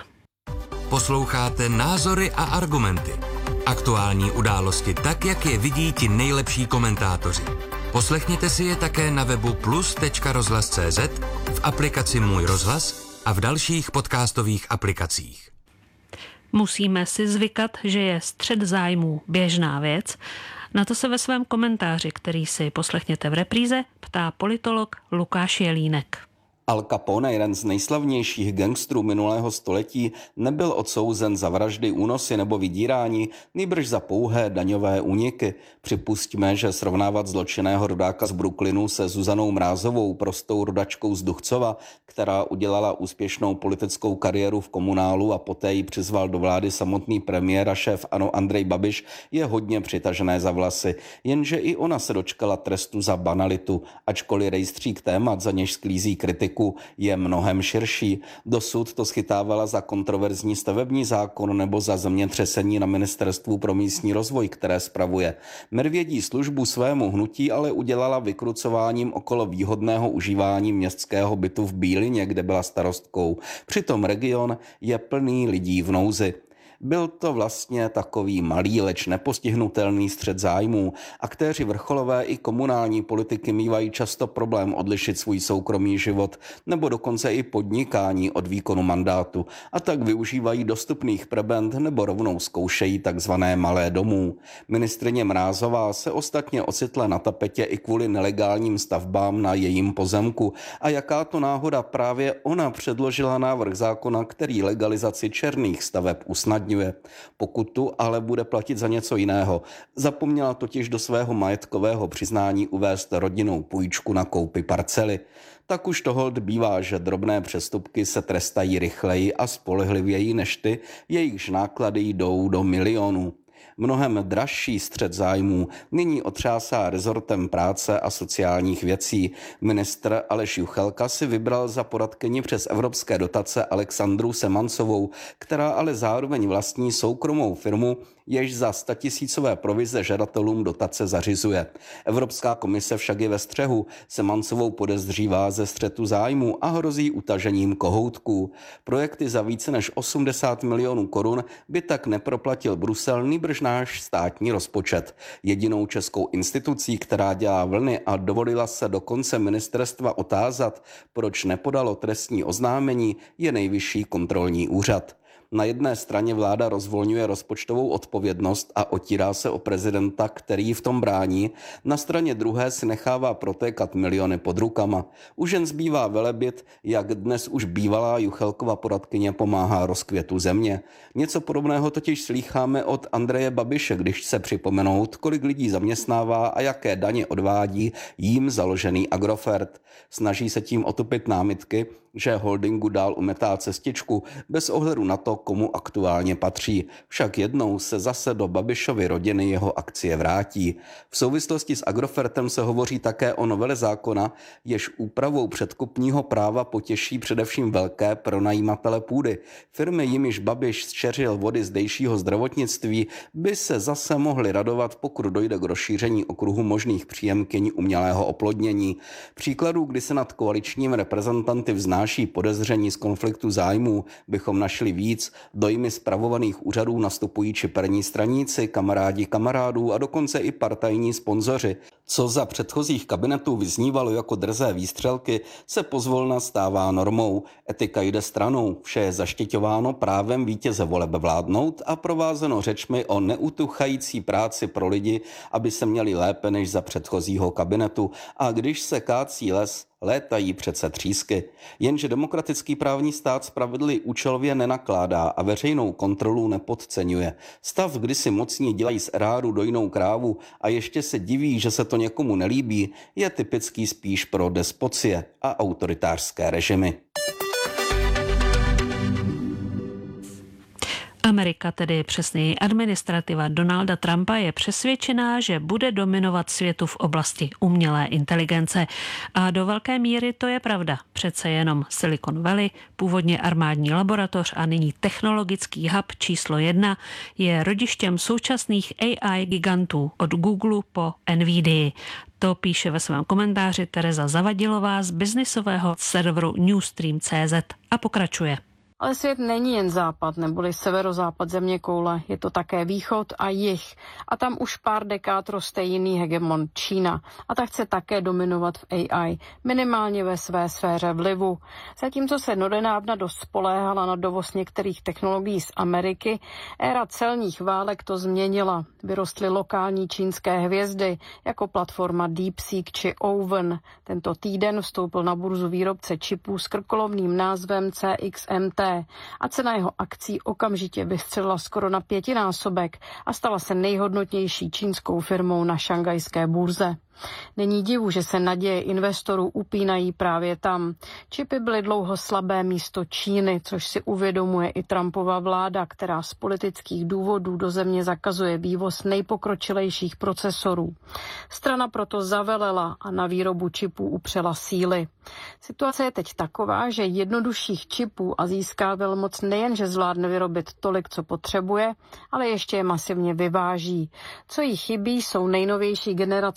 Speaker 3: Posloucháte Názory a argumenty. Aktuální události tak, jak je vidí ti nejlepší komentátoři. Poslechněte si je také na webu plus tečka rozhlas tečka cé zet, v aplikaci Můj rozhlas a v dalších podcastových aplikacích.
Speaker 5: Musíme si zvykat, že je střet zájmů běžná věc. Na to se ve svém komentáři, který si poslechněte v repríze, ptá politolog Lukáš Jelínek.
Speaker 11: Al Capone, jeden z nejslavnějších gangstrů minulého století, nebyl odsouzen za vraždy, únosy nebo vydírání, nýbrž za pouhé daňové úniky. Připustíme, že srovnávat zločinného rodáka z Brooklynu se Zuzanou Mrázovou, prostou rodačkou z Duchcova, která udělala úspěšnou politickou kariéru v komunálu a poté ji přizval do vlády samotný premiér a šéf ANO Andrej Babiš, je hodně přitažené za vlasy. Jenže i ona se dočkala trestu za banalitu, ačkoliv rejstřík témat, za něž sklízí kritiku, je mnohem širší. Dosud to schytávala za kontroverzní stavební zákon nebo za zemětřesení na Ministerstvu pro místní rozvoj, které spravuje. Medvědí službu svému hnutí ale udělala vykrucováním okolo výhodného užívání městského bytu v Bílině, kde byla starostkou. Přitom region je plný lidí v nouzi. Byl to vlastně takový malý, leč nepostihnutelný střet zájmů. Aktéři vrcholové i komunální politiky mívají často problém odlišit svůj soukromý život nebo dokonce i podnikání od výkonu mandátu a tak využívají dostupných prebend nebo rovnou zkoušejí takzvané malé domů. Ministryně Mrázová se ostatně ocitla na tapetě i kvůli nelegálním stavbám na jejím pozemku a jaká to náhoda, právě ona předložila návrh zákona, který legalizaci černých staveb usnadňuje. Pokutu ale bude platit za něco jiného. Zapomněla totiž do svého majetkového přiznání uvést rodinnou půjčku na koupi parcely. Tak už to holt bývá, že drobné přestupky se trestají rychleji a spolehlivěji než ty, jejichž náklady jdou do milionů. Mnohem dražší střet zájmů nyní otřásá rezortem práce a sociálních věcí. Ministr Aleš Juchelka si vybral za poradkyni přes evropské dotace Alexandru Semancovou, která ale zároveň vlastní soukromou firmu, jež za statisícové provize žadatelům dotace zařizuje. Evropská komise však je ve střehu. Semancovou podezřívá ze střetu zájmu a hrozí utažením kohoutků. Projekty za více než osmdesát milionů korun by tak neproplatil Brusel, nýbrž náš státní rozpočet. Jedinou českou institucí, která dělá vlny a dovolila se dokonce ministerstva otázat, proč nepodalo trestní oznámení, je Nejvyšší kontrolní úřad. Na jedné straně vláda rozvolňuje rozpočtovou odpovědnost a otírá se o prezidenta, který v tom brání, na straně druhé si nechává protékat miliony pod rukama. Už jen zbývá velebit, jak dnes už bývalá Juchelkova poradkyně pomáhá rozkvětu země. Něco podobného totiž slýcháme od Andreje Babiše, když se připomenout, kolik lidí zaměstnává a jaké daně odvádí jím založený Agrofert. Snaží se tím otupit námitky, že holdingu dál umetá cestičku bez ohledu na to, komu aktuálně patří. Však jednou se zase do Babišovy rodiny jeho akcie vrátí. V souvislosti s Agrofertem se hovoří také o novele zákona, jež úpravou předkupního práva potěší především velké pronajímatele půdy. Firmy, jimiž Babiš zčeřil vody zdejšího zdravotnictví, by se zase mohly radovat, pokud dojde k rozšíření okruhu možných příjemkyň umělého oplodnění. Příkladů, kdy se nad koaličním reprezentanty vznáší podezření z konfliktu zájmů, bychom našli víc. Dojmy spravovaných úřadů nastupují čiperní straníci, kamarádi kamarádů a dokonce i partajní sponzoři. Co za předchozích kabinetů vyznívalo jako drzé výstřelky, se pozvolna stává normou. Etika jde stranou, vše je zaštiťováno právem vítěze voleb vládnout a provázeno řečmi o neutuchající práci pro lidi, aby se měli lépe než za předchozího kabinetu. A když se kácí les, létají přece třísky. Jenže demokratický právní stát spravedlivě účelově nenakládá a veřejnou kontrolu nepodceňuje. Stav, kdy si mocní dělají z eráru dojnou krávu a ještě se diví, že se to někomu nelíbí, je typický spíš pro despocie a autoritářské režimy.
Speaker 5: Amerika, tedy přesněji administrativa Donalda Trumpa, je přesvědčená, že bude dominovat světu v oblasti umělé inteligence. A do velké míry to je pravda. Přece jenom Silicon Valley, původně armádní laboratoř a nyní technologický hub číslo jedna, je rodištěm současných A I gigantů od Google po Nvidia. To píše ve svém komentáři Tereza Zavadilová z biznisového serveru Newstream tečka cé zet a pokračuje.
Speaker 12: Ale svět není jen západ neboli severozápad zeměkoule, je to také východ a jih. A tam už pár dekád roste jiný hegemon Čína. A ta chce také dominovat v A I, minimálně ve své sféře vlivu. Zatímco se donedávna dost spoléhala na dovoz některých technologií z Ameriky, éra celních válek to změnila. Vyrostly lokální čínské hvězdy, jako platforma DeepSeek či Oven. Tento týden vstoupil na burzu výrobce čipů s krkolovným názvem C X M T. A cena jeho akcí okamžitě vystřelila skoro na pětinásobek a stala se nejhodnotnější čínskou firmou na šanghajské burze. Není divu, že se naděje investorů upínají právě tam. Čipy byly dlouho slabé místo Číny, což si uvědomuje i Trumpova vláda, která z politických důvodů do země zakazuje vývoz nejpokročilejších procesorů. Strana proto zavelela a na výrobu čipů upřela síly. Situace je teď taková, že jednodušších čipů a získá velmoc nejenže zvládne vyrobit tolik, co potřebuje, ale ještě je masivně vyváží. Co jí chybí, jsou nejnovější generace čipů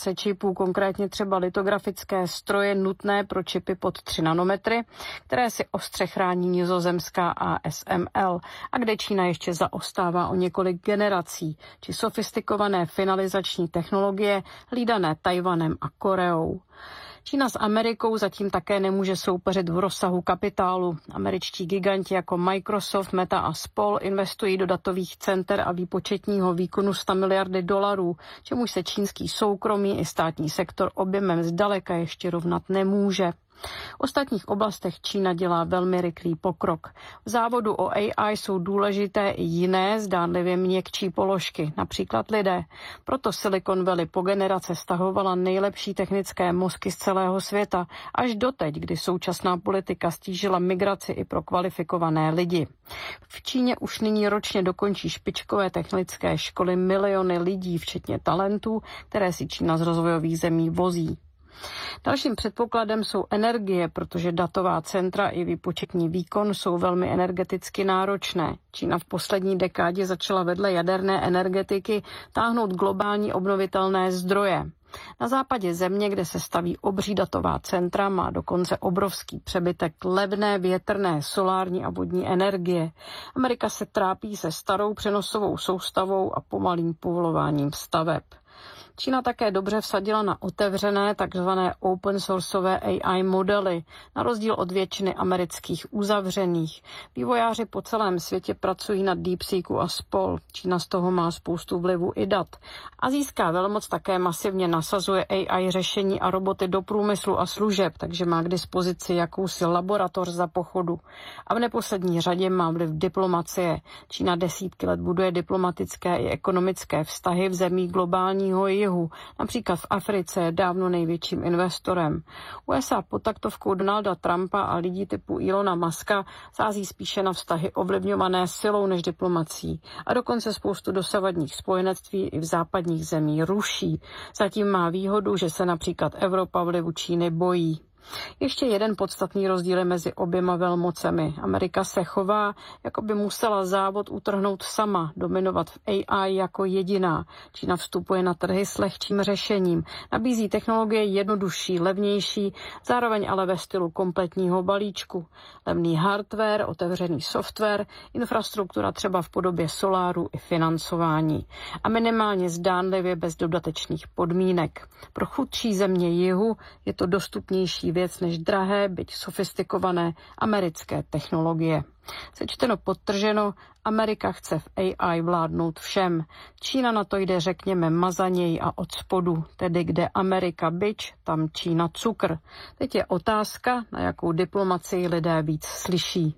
Speaker 12: typů, konkrétně třeba litografické stroje nutné pro čipy pod tři nanometry, které si ostře chrání nizozemská A S M L a kde Čína ještě zaostává o několik generací, či sofistikované finalizační technologie hlídané Tajvanem a Koreou. Čína s Amerikou zatím také nemůže soupeřit v rozsahu kapitálu. Američtí giganti jako Microsoft, Meta a spol investují do datových center a výpočetního výkonu sto miliardy dolarů, čemuž se čínský soukromý i státní sektor objemem zdaleka ještě rovnat nemůže. V ostatních oblastech Čína dělá velmi rychlý pokrok. V závodu o A I jsou důležité i jiné, zdánlivě měkčí položky, například lidé. Proto Silicon Valley po generace stahovala nejlepší technické mozky z celého světa, až doteď, kdy současná politika stížila migraci i pro kvalifikované lidi. V Číně už nyní ročně dokončí špičkové technické školy miliony lidí, včetně talentů, které si Čína z rozvojových zemí vozí. Dalším předpokladem jsou energie, protože datová centra i výpočetní výkon jsou velmi energeticky náročné. Čína v poslední dekádě začala vedle jaderné energetiky táhnout globální obnovitelné zdroje. Na západě země, kde se staví obří datová centra, má dokonce obrovský přebytek levné větrné, solární a vodní energie. Amerika se trápí se starou přenosovou soustavou a pomalým povolováním staveb. Čína také dobře vsadila na otevřené takzvané open sourceové A I modely, na rozdíl od většiny amerických uzavřených. Vývojáři po celém světě pracují na DeepSeeku a spol. Čína z toho má spoustu vlivu i dat. Asijská velmoc také masivně nasazuje A I řešení a roboty do průmyslu a služeb, takže má k dispozici jakousi laboratoř za pochodu. A v neposlední řadě má vliv diplomacie. Čína desítky let buduje diplomatické i ekonomické vztahy v zemích globálního jihu. Například v Africe je dávno největším investorem. U S A pod taktovkou Donalda Trumpa a lidí typu Elona Muska sází spíše na vztahy ovlivňované silou než diplomací. A dokonce spoustu dosavadních spojenectví i v západních zemí ruší. Zatím má výhodu, že se například Evropa vlivu Číny bojí. Ještě jeden podstatný rozdíl je mezi oběma velmocemi. Amerika se chová, jako by musela závod utrhnout sama, dominovat v A I jako jediná. Čína vstupuje na trhy s lehčím řešením, nabízí technologie jednodušší, levnější, zároveň ale ve stylu kompletního balíčku. Levný hardware, otevřený software, infrastruktura třeba v podobě soláru i financování. A minimálně zdánlivě bez dodatečných podmínek. Pro chudší země jihu je to dostupnější věc než drahé, byť sofistikované americké technologie. Sečteno podtrženo, Amerika chce v A I vládnout všem. Čína na to jde, řekněme, mazaněji a od spodu, tedy kde Amerika bič, tam Čína cukr. Teď je otázka, na jakou diplomacii lidé víc slyší.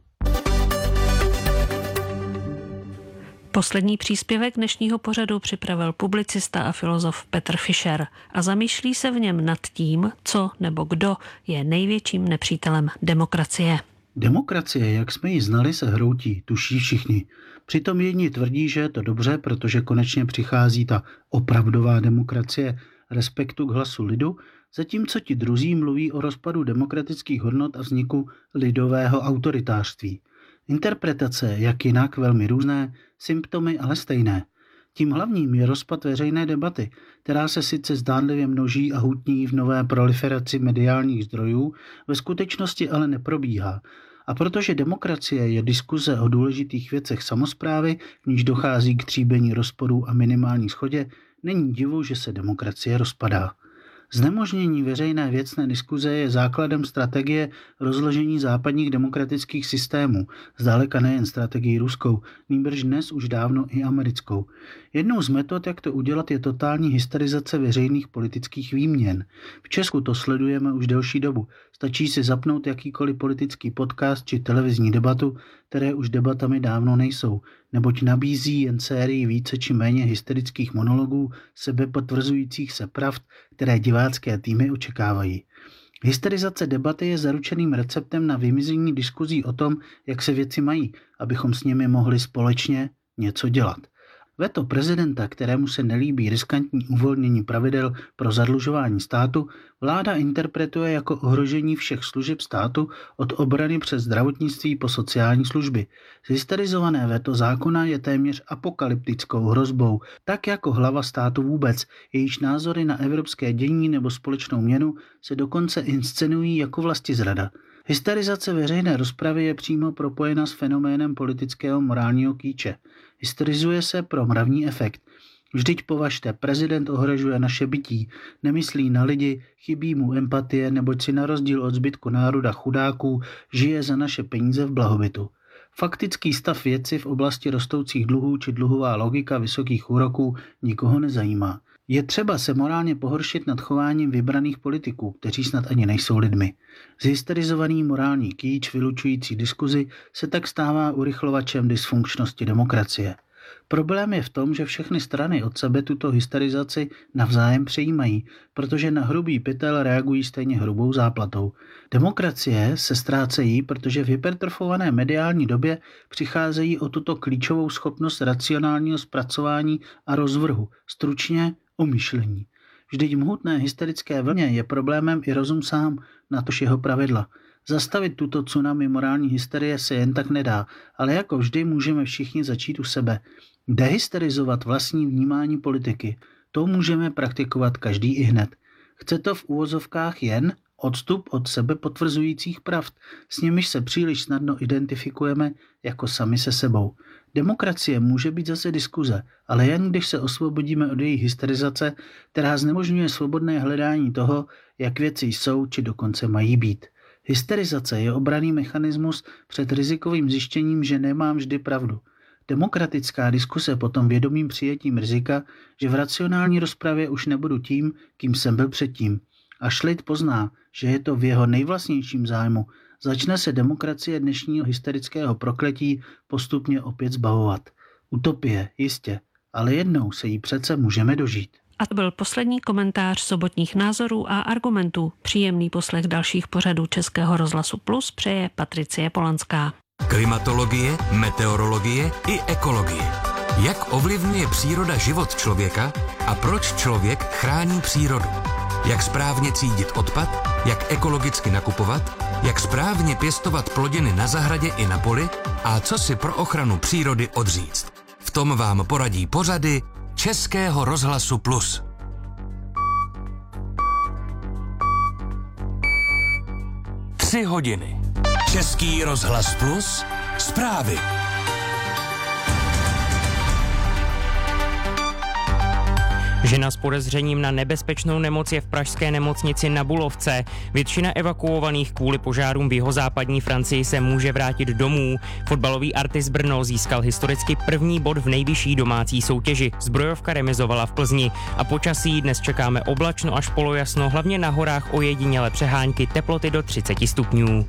Speaker 5: Poslední příspěvek dnešního pořadu připravil publicista a filozof Petr Fischer a zamýšlí se v něm nad tím, co nebo kdo je největším nepřítelem demokracie.
Speaker 13: Demokracie, jak jsme ji znali, se hroutí, tuší všichni. Přitom jedni tvrdí, že je to dobře, protože konečně přichází ta opravdová demokracie respektu k hlasu lidu, zatímco ti druzí mluví o rozpadu demokratických hodnot a vzniku lidového autoritářství. Interpretace, jak jinak, velmi různé, symptomy ale stejné. Tím hlavním je rozpad veřejné debaty, která se sice zdánlivě množí a hutní v nové proliferaci mediálních zdrojů, ve skutečnosti ale neprobíhá. A protože demokracie je diskuze o důležitých věcech samosprávy, v níž dochází k tříbení rozporů a minimální shodě, není divu, že se demokracie rozpadá. Znemožnění veřejné věcné diskuze je základem strategie rozložení západních demokratických systémů, zdaleka nejen strategii ruskou, nýbrž dnes už dávno i americkou. Jednou z metod, jak to udělat, je totální hysterizace veřejných politických výměn. V Česku to sledujeme už delší dobu. Stačí si zapnout jakýkoliv politický podcast či televizní debatu, které už debatami dávno nejsou, neboť nabízí jen sérii více či méně hysterických monologů, sebepotvrzujících se pravd, které divácké týmy očekávají. Hysterizace debaty je zaručeným receptem na vymizení diskuzí o tom, jak se věci mají, abychom s nimi mohli společně něco dělat. Veto prezidenta, kterému se nelíbí riskantní uvolnění pravidel pro zadlužování státu, vláda interpretuje jako ohrožení všech služeb státu od obrany přes zdravotnictví po sociální služby. Hysterizované veto zákona je téměř apokalyptickou hrozbou, tak jako hlava státu vůbec, jejíž názory na evropské dění nebo společnou měnu se dokonce inscenují jako vlastizrada. Hysterizace veřejné rozpravy je přímo propojena s fenoménem politického morálního kýče. Hysterizuje se pro mravní efekt. Vždyť považte, prezident ohrožuje naše bytí, nemyslí na lidi, chybí mu empatie, neboť si na rozdíl od zbytku národa chudáků žije za naše peníze v blahobytu. Faktický stav věci v oblasti rostoucích dluhů či dluhová logika vysokých úroků nikoho nezajímá. Je třeba se morálně pohoršit nad chováním vybraných politiků, kteří snad ani nejsou lidmi. Zhysterizovaný morální kýč vylučující diskuzi se tak stává urychlovačem dysfunkčnosti demokracie. Problém je v tom, že všechny strany od sebe tuto hysterizaci navzájem přejímají, protože na hrubý pytel reagují stejně hrubou záplatou. Demokracie se ztrácejí, protože v hypertrofované mediální době přicházejí o tuto klíčovou schopnost racionálního zpracování a rozvrhu, stručně o myšlení. Vždyť v mohutné hysterické vlně je problémem i rozum sám, natož jeho pravidla. Zastavit tuto tsunami morální hysterie se jen tak nedá, ale jako vždy můžeme všichni začít u sebe. Dehysterizovat vlastní vnímání politiky, to můžeme praktikovat každý i hned. Chce to v úvozovkách jen odstup od sebe potvrzujících pravd, s nimiž se příliš snadno identifikujeme jako sami se sebou. Demokracie může být zase diskuze, ale jen když se osvobodíme od její hysterizace, která znemožňuje svobodné hledání toho, jak věci jsou či dokonce mají být. Hysterizace je obranný mechanismus před rizikovým zjištěním, že nemám vždy pravdu. Demokratická diskuse potom vědomým přijetím rizika, že v racionální rozpravě už nebudu tím, kým jsem byl předtím. Až lid pozná, že je to v jeho nejvlastnějším zájmu, začne se demokracie dnešního hysterického prokletí postupně opět zbavovat. Utopie, jistě, ale jednou se jí přece můžeme dožít.
Speaker 5: A to byl poslední komentář sobotních názorů a argumentů. Příjemný poslech dalších pořadů Českého rozhlasu Plus přeje Patricie Polanská.
Speaker 3: Klimatologie, meteorologie i ekologie. Jak ovlivňuje příroda život člověka a proč člověk chrání přírodu? Jak správně třídit odpad, jak ekologicky nakupovat, jak správně pěstovat plodiny na zahradě i na poli a co si pro ochranu přírody odříct. V tom vám poradí pořady Českého rozhlasu Plus. Tři hodiny. Český rozhlas Plus. Zprávy.
Speaker 6: Žena s podezřením na nebezpečnou nemoc je v pražské nemocnici na Bulovce. Většina evakuovaných kvůli požárům v jihozápadní Francii se může vrátit domů. Fotbalový Artis Brno získal historicky první bod v nejvyšší domácí soutěži. Zbrojovka remizovala v Plzni. A počasí dnes čekáme oblačno až polojasno, hlavně na horách ojedinělé přehánky, teploty do třicet stupňů.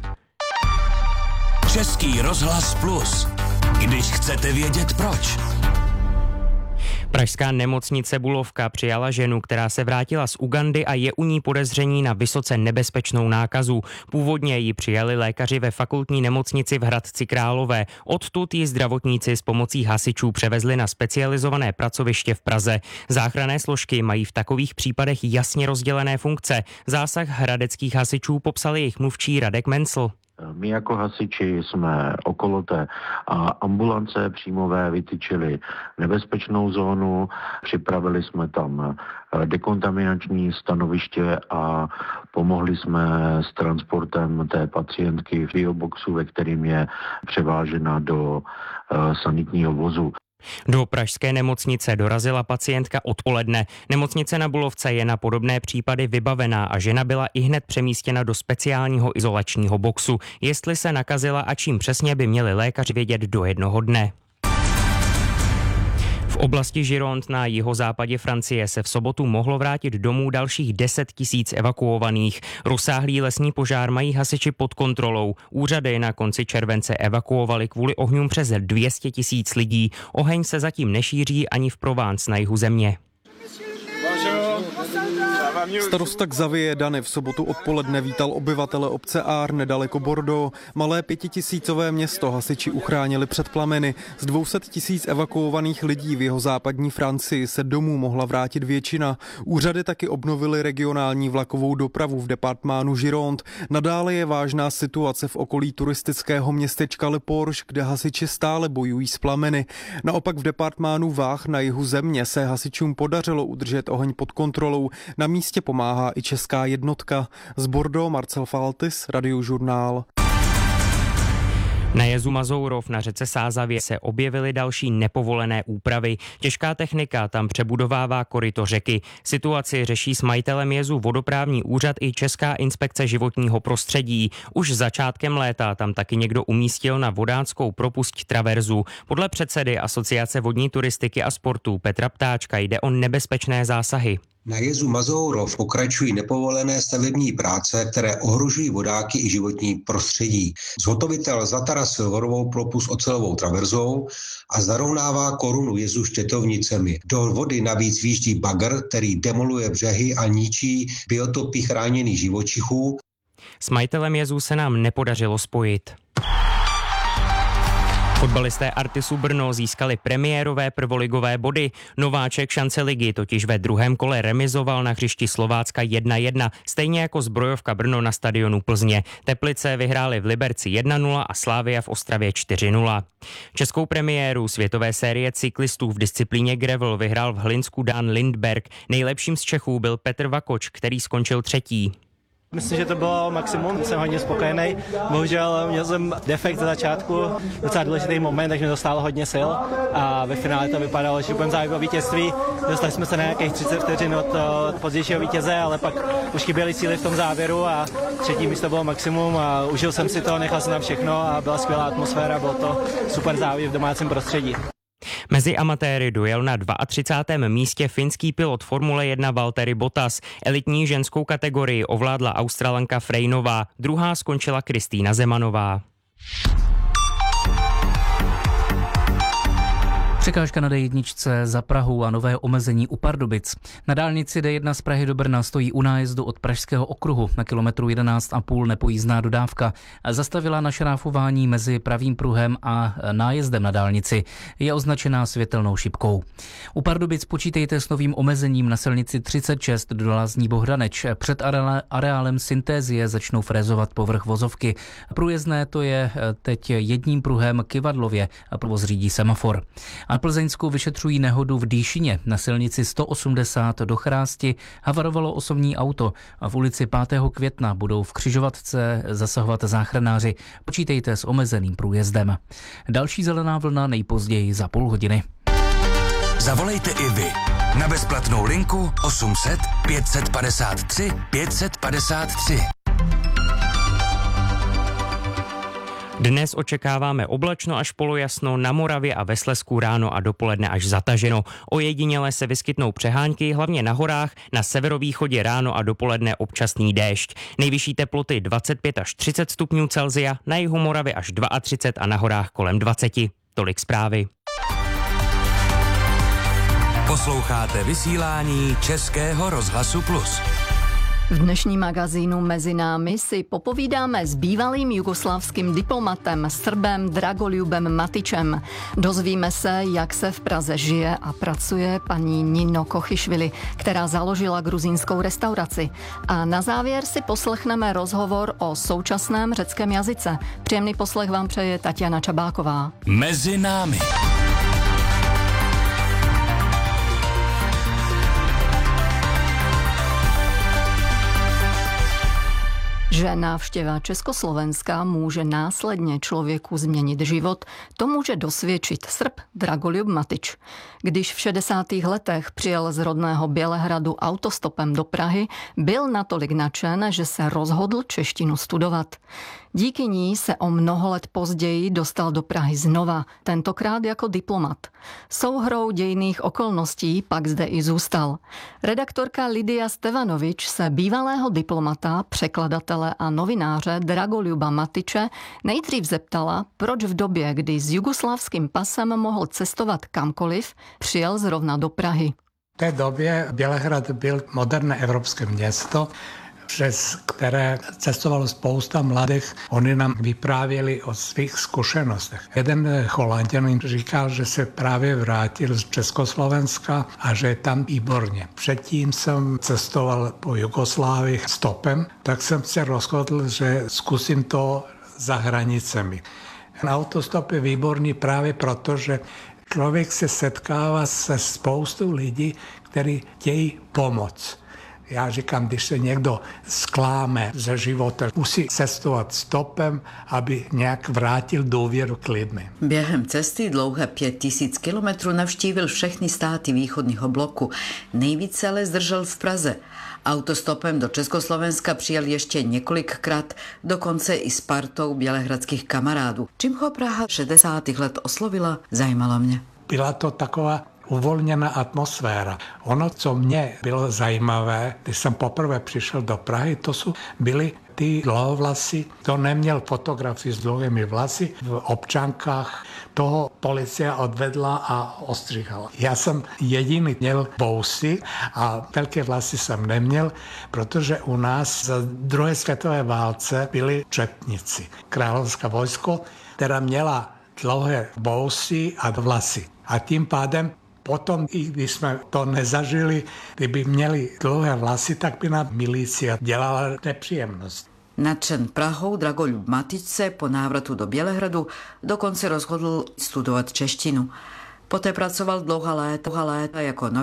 Speaker 3: Český rozhlas Plus. Když chcete vědět proč.
Speaker 6: Pražská nemocnice Bulovka přijala ženu, která se vrátila z Ugandy a je u ní podezření na vysoce nebezpečnou nákazu. Původně ji přijali lékaři ve fakultní nemocnici v Hradci Králové. Odtud ji zdravotníci s pomocí hasičů převezli na specializované pracoviště v Praze. Záchranné složky mají v takových případech jasně rozdělené funkce. Zásah hradeckých hasičů popsal jejich mluvčí Radek Mencl.
Speaker 14: My jako hasiči jsme okolo té ambulance příjmové vytyčili nebezpečnou zónu, připravili jsme tam dekontaminační stanoviště a pomohli jsme s transportem té pacientky v bioboxu, ve kterým je převážena do sanitního vozu.
Speaker 6: Do pražské nemocnice dorazila pacientka odpoledne. Nemocnice na Bulovce je na podobné případy vybavená a žena byla ihned přemístěna do speciálního izolačního boxu. Jestli se nakazila a čím přesně, by měli lékaři vědět do jednoho dne. V oblasti Gironde na jihozápadě Francie se v sobotu mohlo vrátit domů dalších deset tisíc evakuovaných. Rozsáhlý lesní požár mají hasiči pod kontrolou. Úřady na konci července evakuovali kvůli ohňům přes dvě stě tisíc lidí. Oheň se zatím nešíří ani v Provence na jihu země.
Speaker 15: Starosta Xavier Dany v sobotu odpoledne vítal obyvatele obce Ár nedaleko Bordeaux. Malé pětitisícové město hasiči uchránili před plameny. Z dvě stě tisíc evakuovaných lidí v jeho západní Francii se domů mohla vrátit většina. Úřady taky obnovily regionální vlakovou dopravu v departmánu Gironde. Nadále je vážná situace v okolí turistického městečka Le Porge, kde hasiči stále bojují s plameny. Naopak v departmánu Vách na jihu země se hasičům podařilo udržet oheň pod kontrolou. Na místě pomáhá i česká jednotka. Z Bordeaux Marcel Faltis, Radiožurnál.
Speaker 6: Na jezu Mazourov na řece Sázavě se objevily další nepovolené úpravy. Těžká technika tam přebudovává koryto řeky. Situaci řeší s majitelem jezu vodoprávní úřad i Česká inspekce životního prostředí. Už začátkem léta tam taky někdo umístil na vodáckou propusť traverzu. Podle předsedy Asociace vodní turistiky a sportu Petra Ptáčka jde o nebezpečné zásahy.
Speaker 16: Na jezu Mazourov pokračují nepovolené stavební práce, které ohrožují vodáky i životní prostředí. Zhotovitel zatarasil vodovou propust ocelovou traverzou a zarovnává korunu jezu štětovnicemi. Do vody navíc výjíždí bagr, který demoluje břehy a ničí biotopy chráněných živočichů.
Speaker 6: S majitelem jezu se nám nepodařilo spojit. Fotbalisté Artisu Brno získali premiérové prvoligové body. Nováček šance ligy totiž ve druhém kole remizoval na hřišti Slovácka jedna jedna, stejně jako Zbrojovka Brno na stadionu Plzně. Teplice vyhráli v Liberci jedna nula a Slavia v Ostravě čtyři nula. Českou premiéru světové série cyklistů v disciplíně gravel vyhrál v Hlinsku Dan Lindberg. Nejlepším z Čechů byl Petr Vakoč, který skončil třetí.
Speaker 17: Myslím, že to bylo maximum, jsem hodně spokojený. Bohužel měl jsem defekt za začátku, docela důležitý moment, takže mi dostalo hodně sil a ve finále to vypadalo, že budeme zájem o vítězství. Dostali jsme se na nějakých třicet vteřin od, od pozdějšího vítěze, ale pak už chyběly síly v tom závěru a třetí místo bylo maximum a užil jsem si to, nechal jsem tam všechno a byla skvělá atmosféra, bylo to super závěr v domácím prostředí.
Speaker 6: Mezi amatéry dojel na třicátém druhém místě finský pilot Formule jedna Valtteri Bottas. Elitní ženskou kategorii ovládla Australanka Frejnová, druhá skončila Kristýna Zemanová.
Speaker 7: Překážka na dé jedna za Prahu a nové omezení u Pardubic. Na dálnici dé jedna z Prahy do Brna stojí u nájezdu od Pražského okruhu na kilometru jedenáct a půl nepojízdná dodávka. Zastavila na šráfování mezi pravým pruhem a nájezdem na dálnici. Je označená světelnou šipkou. U Pardubic počítejte s novým omezením na silnici třicet šest do Lázní Bohdaneč. Před areálem Syntézie začnou frézovat povrch vozovky. Průjezdné to je teď jedním pruhem Kyvadlově a provoz řídí semafor. A Plzeňsku vyšetřují nehodu v Dýšině. Na silnici sto osmdesát do Chrásti havarovalo osobní auto a v ulici pátého května budou v křižovatce zasahovat záchranáři. Počítejte s omezeným průjezdem. Další zelená vlna nejpozději za půl hodiny.
Speaker 3: Zavolejte i vy na bezplatnou linku osm set pět set padesát tři pět set padesát tři.
Speaker 6: Dnes očekáváme oblačno až polojasno, na Moravě a ve Slezsku ráno a dopoledne až zataženo. Ojediněle se vyskytnou přehánky, hlavně na horách, na severovýchodě ráno a dopoledne občasný déšť. Nejvyšší teploty dvacet pět až třicet stupňů Celsia, na jihu Moravy až třicet dva a na horách kolem dvacet. Tolik zprávy.
Speaker 3: Posloucháte vysílání Českého rozhlasu Plus.
Speaker 1: V dnešním magazínu Mezi námi si popovídáme s bývalým jugoslávským diplomatem Srbem Dragoljubem Matičem. Dozvíme se, jak se v Praze žije a pracuje paní Nino Kochišvili, která založila gruzínskou restauraci. A na závěr si poslechneme rozhovor o současném řeckém jazyce. Příjemný poslech vám přeje Tatiana Čabáková.
Speaker 3: Mezi námi.
Speaker 1: Že návštěva Československa může následně člověku změnit život, to může dosvědčit Srb Dragoljub Matič. Když v šedesátých letech přijel z rodného Bělehradu autostopem do Prahy, byl natolik nadšen, že se rozhodl češtinu studovat. Díky ní se o mnoho let později dostal do Prahy znova, tentokrát jako diplomat. Souhrou dějinných okolností pak zde i zůstal. Redaktorka Lidia Stevanovič se bývalého diplomata, překladatele a novináře Dragoljuba Matiče nejdřív zeptala, proč v době, kdy s jugoslávským pasem mohl cestovat kamkoliv, přijel zrovna do Prahy.
Speaker 18: té době Bělehrad byl moderné evropské město, přes které cestovalo spousta mladých. Oni nám vyprávěli o svých zkušenostech. Jeden Holanďan říkal, že se právě vrátil z Československa a že je tam výborně. Předtím jsem cestoval po Jugoslávii stopem, tak jsem se rozhodl, že zkusím to za hranicemi. Autostop je výborný právě proto, že člověk se setkává se spoustou lidí, kteří chtějí pomoct. Já říkám, když se někdo skláme ze života, musí cestovat stopem, aby nějak vrátil důvěru k lidmi.
Speaker 19: Během cesty dlouhé pět tisíc kilometrů navštívil všechny státy východního bloku. Nejvíce ale zdržel v Praze. Autostopem do Československa přijel ještě několikrát, dokonce i s partou bělehradských kamarádů. Čím ho Praha šedesátých let oslovila, zajímalo mě.
Speaker 18: Byla to taková uvolněná atmosféra. Ono, co mě bylo zajímavé, když jsem poprvé přišel do Prahy, to jsou byly ty dlouhovlasy. To neměl fotografii s dlouhými vlasy v občankách. Toho policia odvedla a ostříhala. Já jsem jediný měl bousy a velké vlasy jsem neměl, protože u nás za druhé světové válce byli četníci. Královská vojsko, která měla dlouhé bousy a vlasy. A tím pádem potom, i když jsme to nezažili, kdyby měli dlouhé vlasy, tak by nám milicia dělala nepříjemnost.
Speaker 19: Nadšen Prahou Dragoljub Matič se po návratu do Bělehradu dokonce rozhodl studovat češtinu. Poté pracoval dlouhá léta, léta jako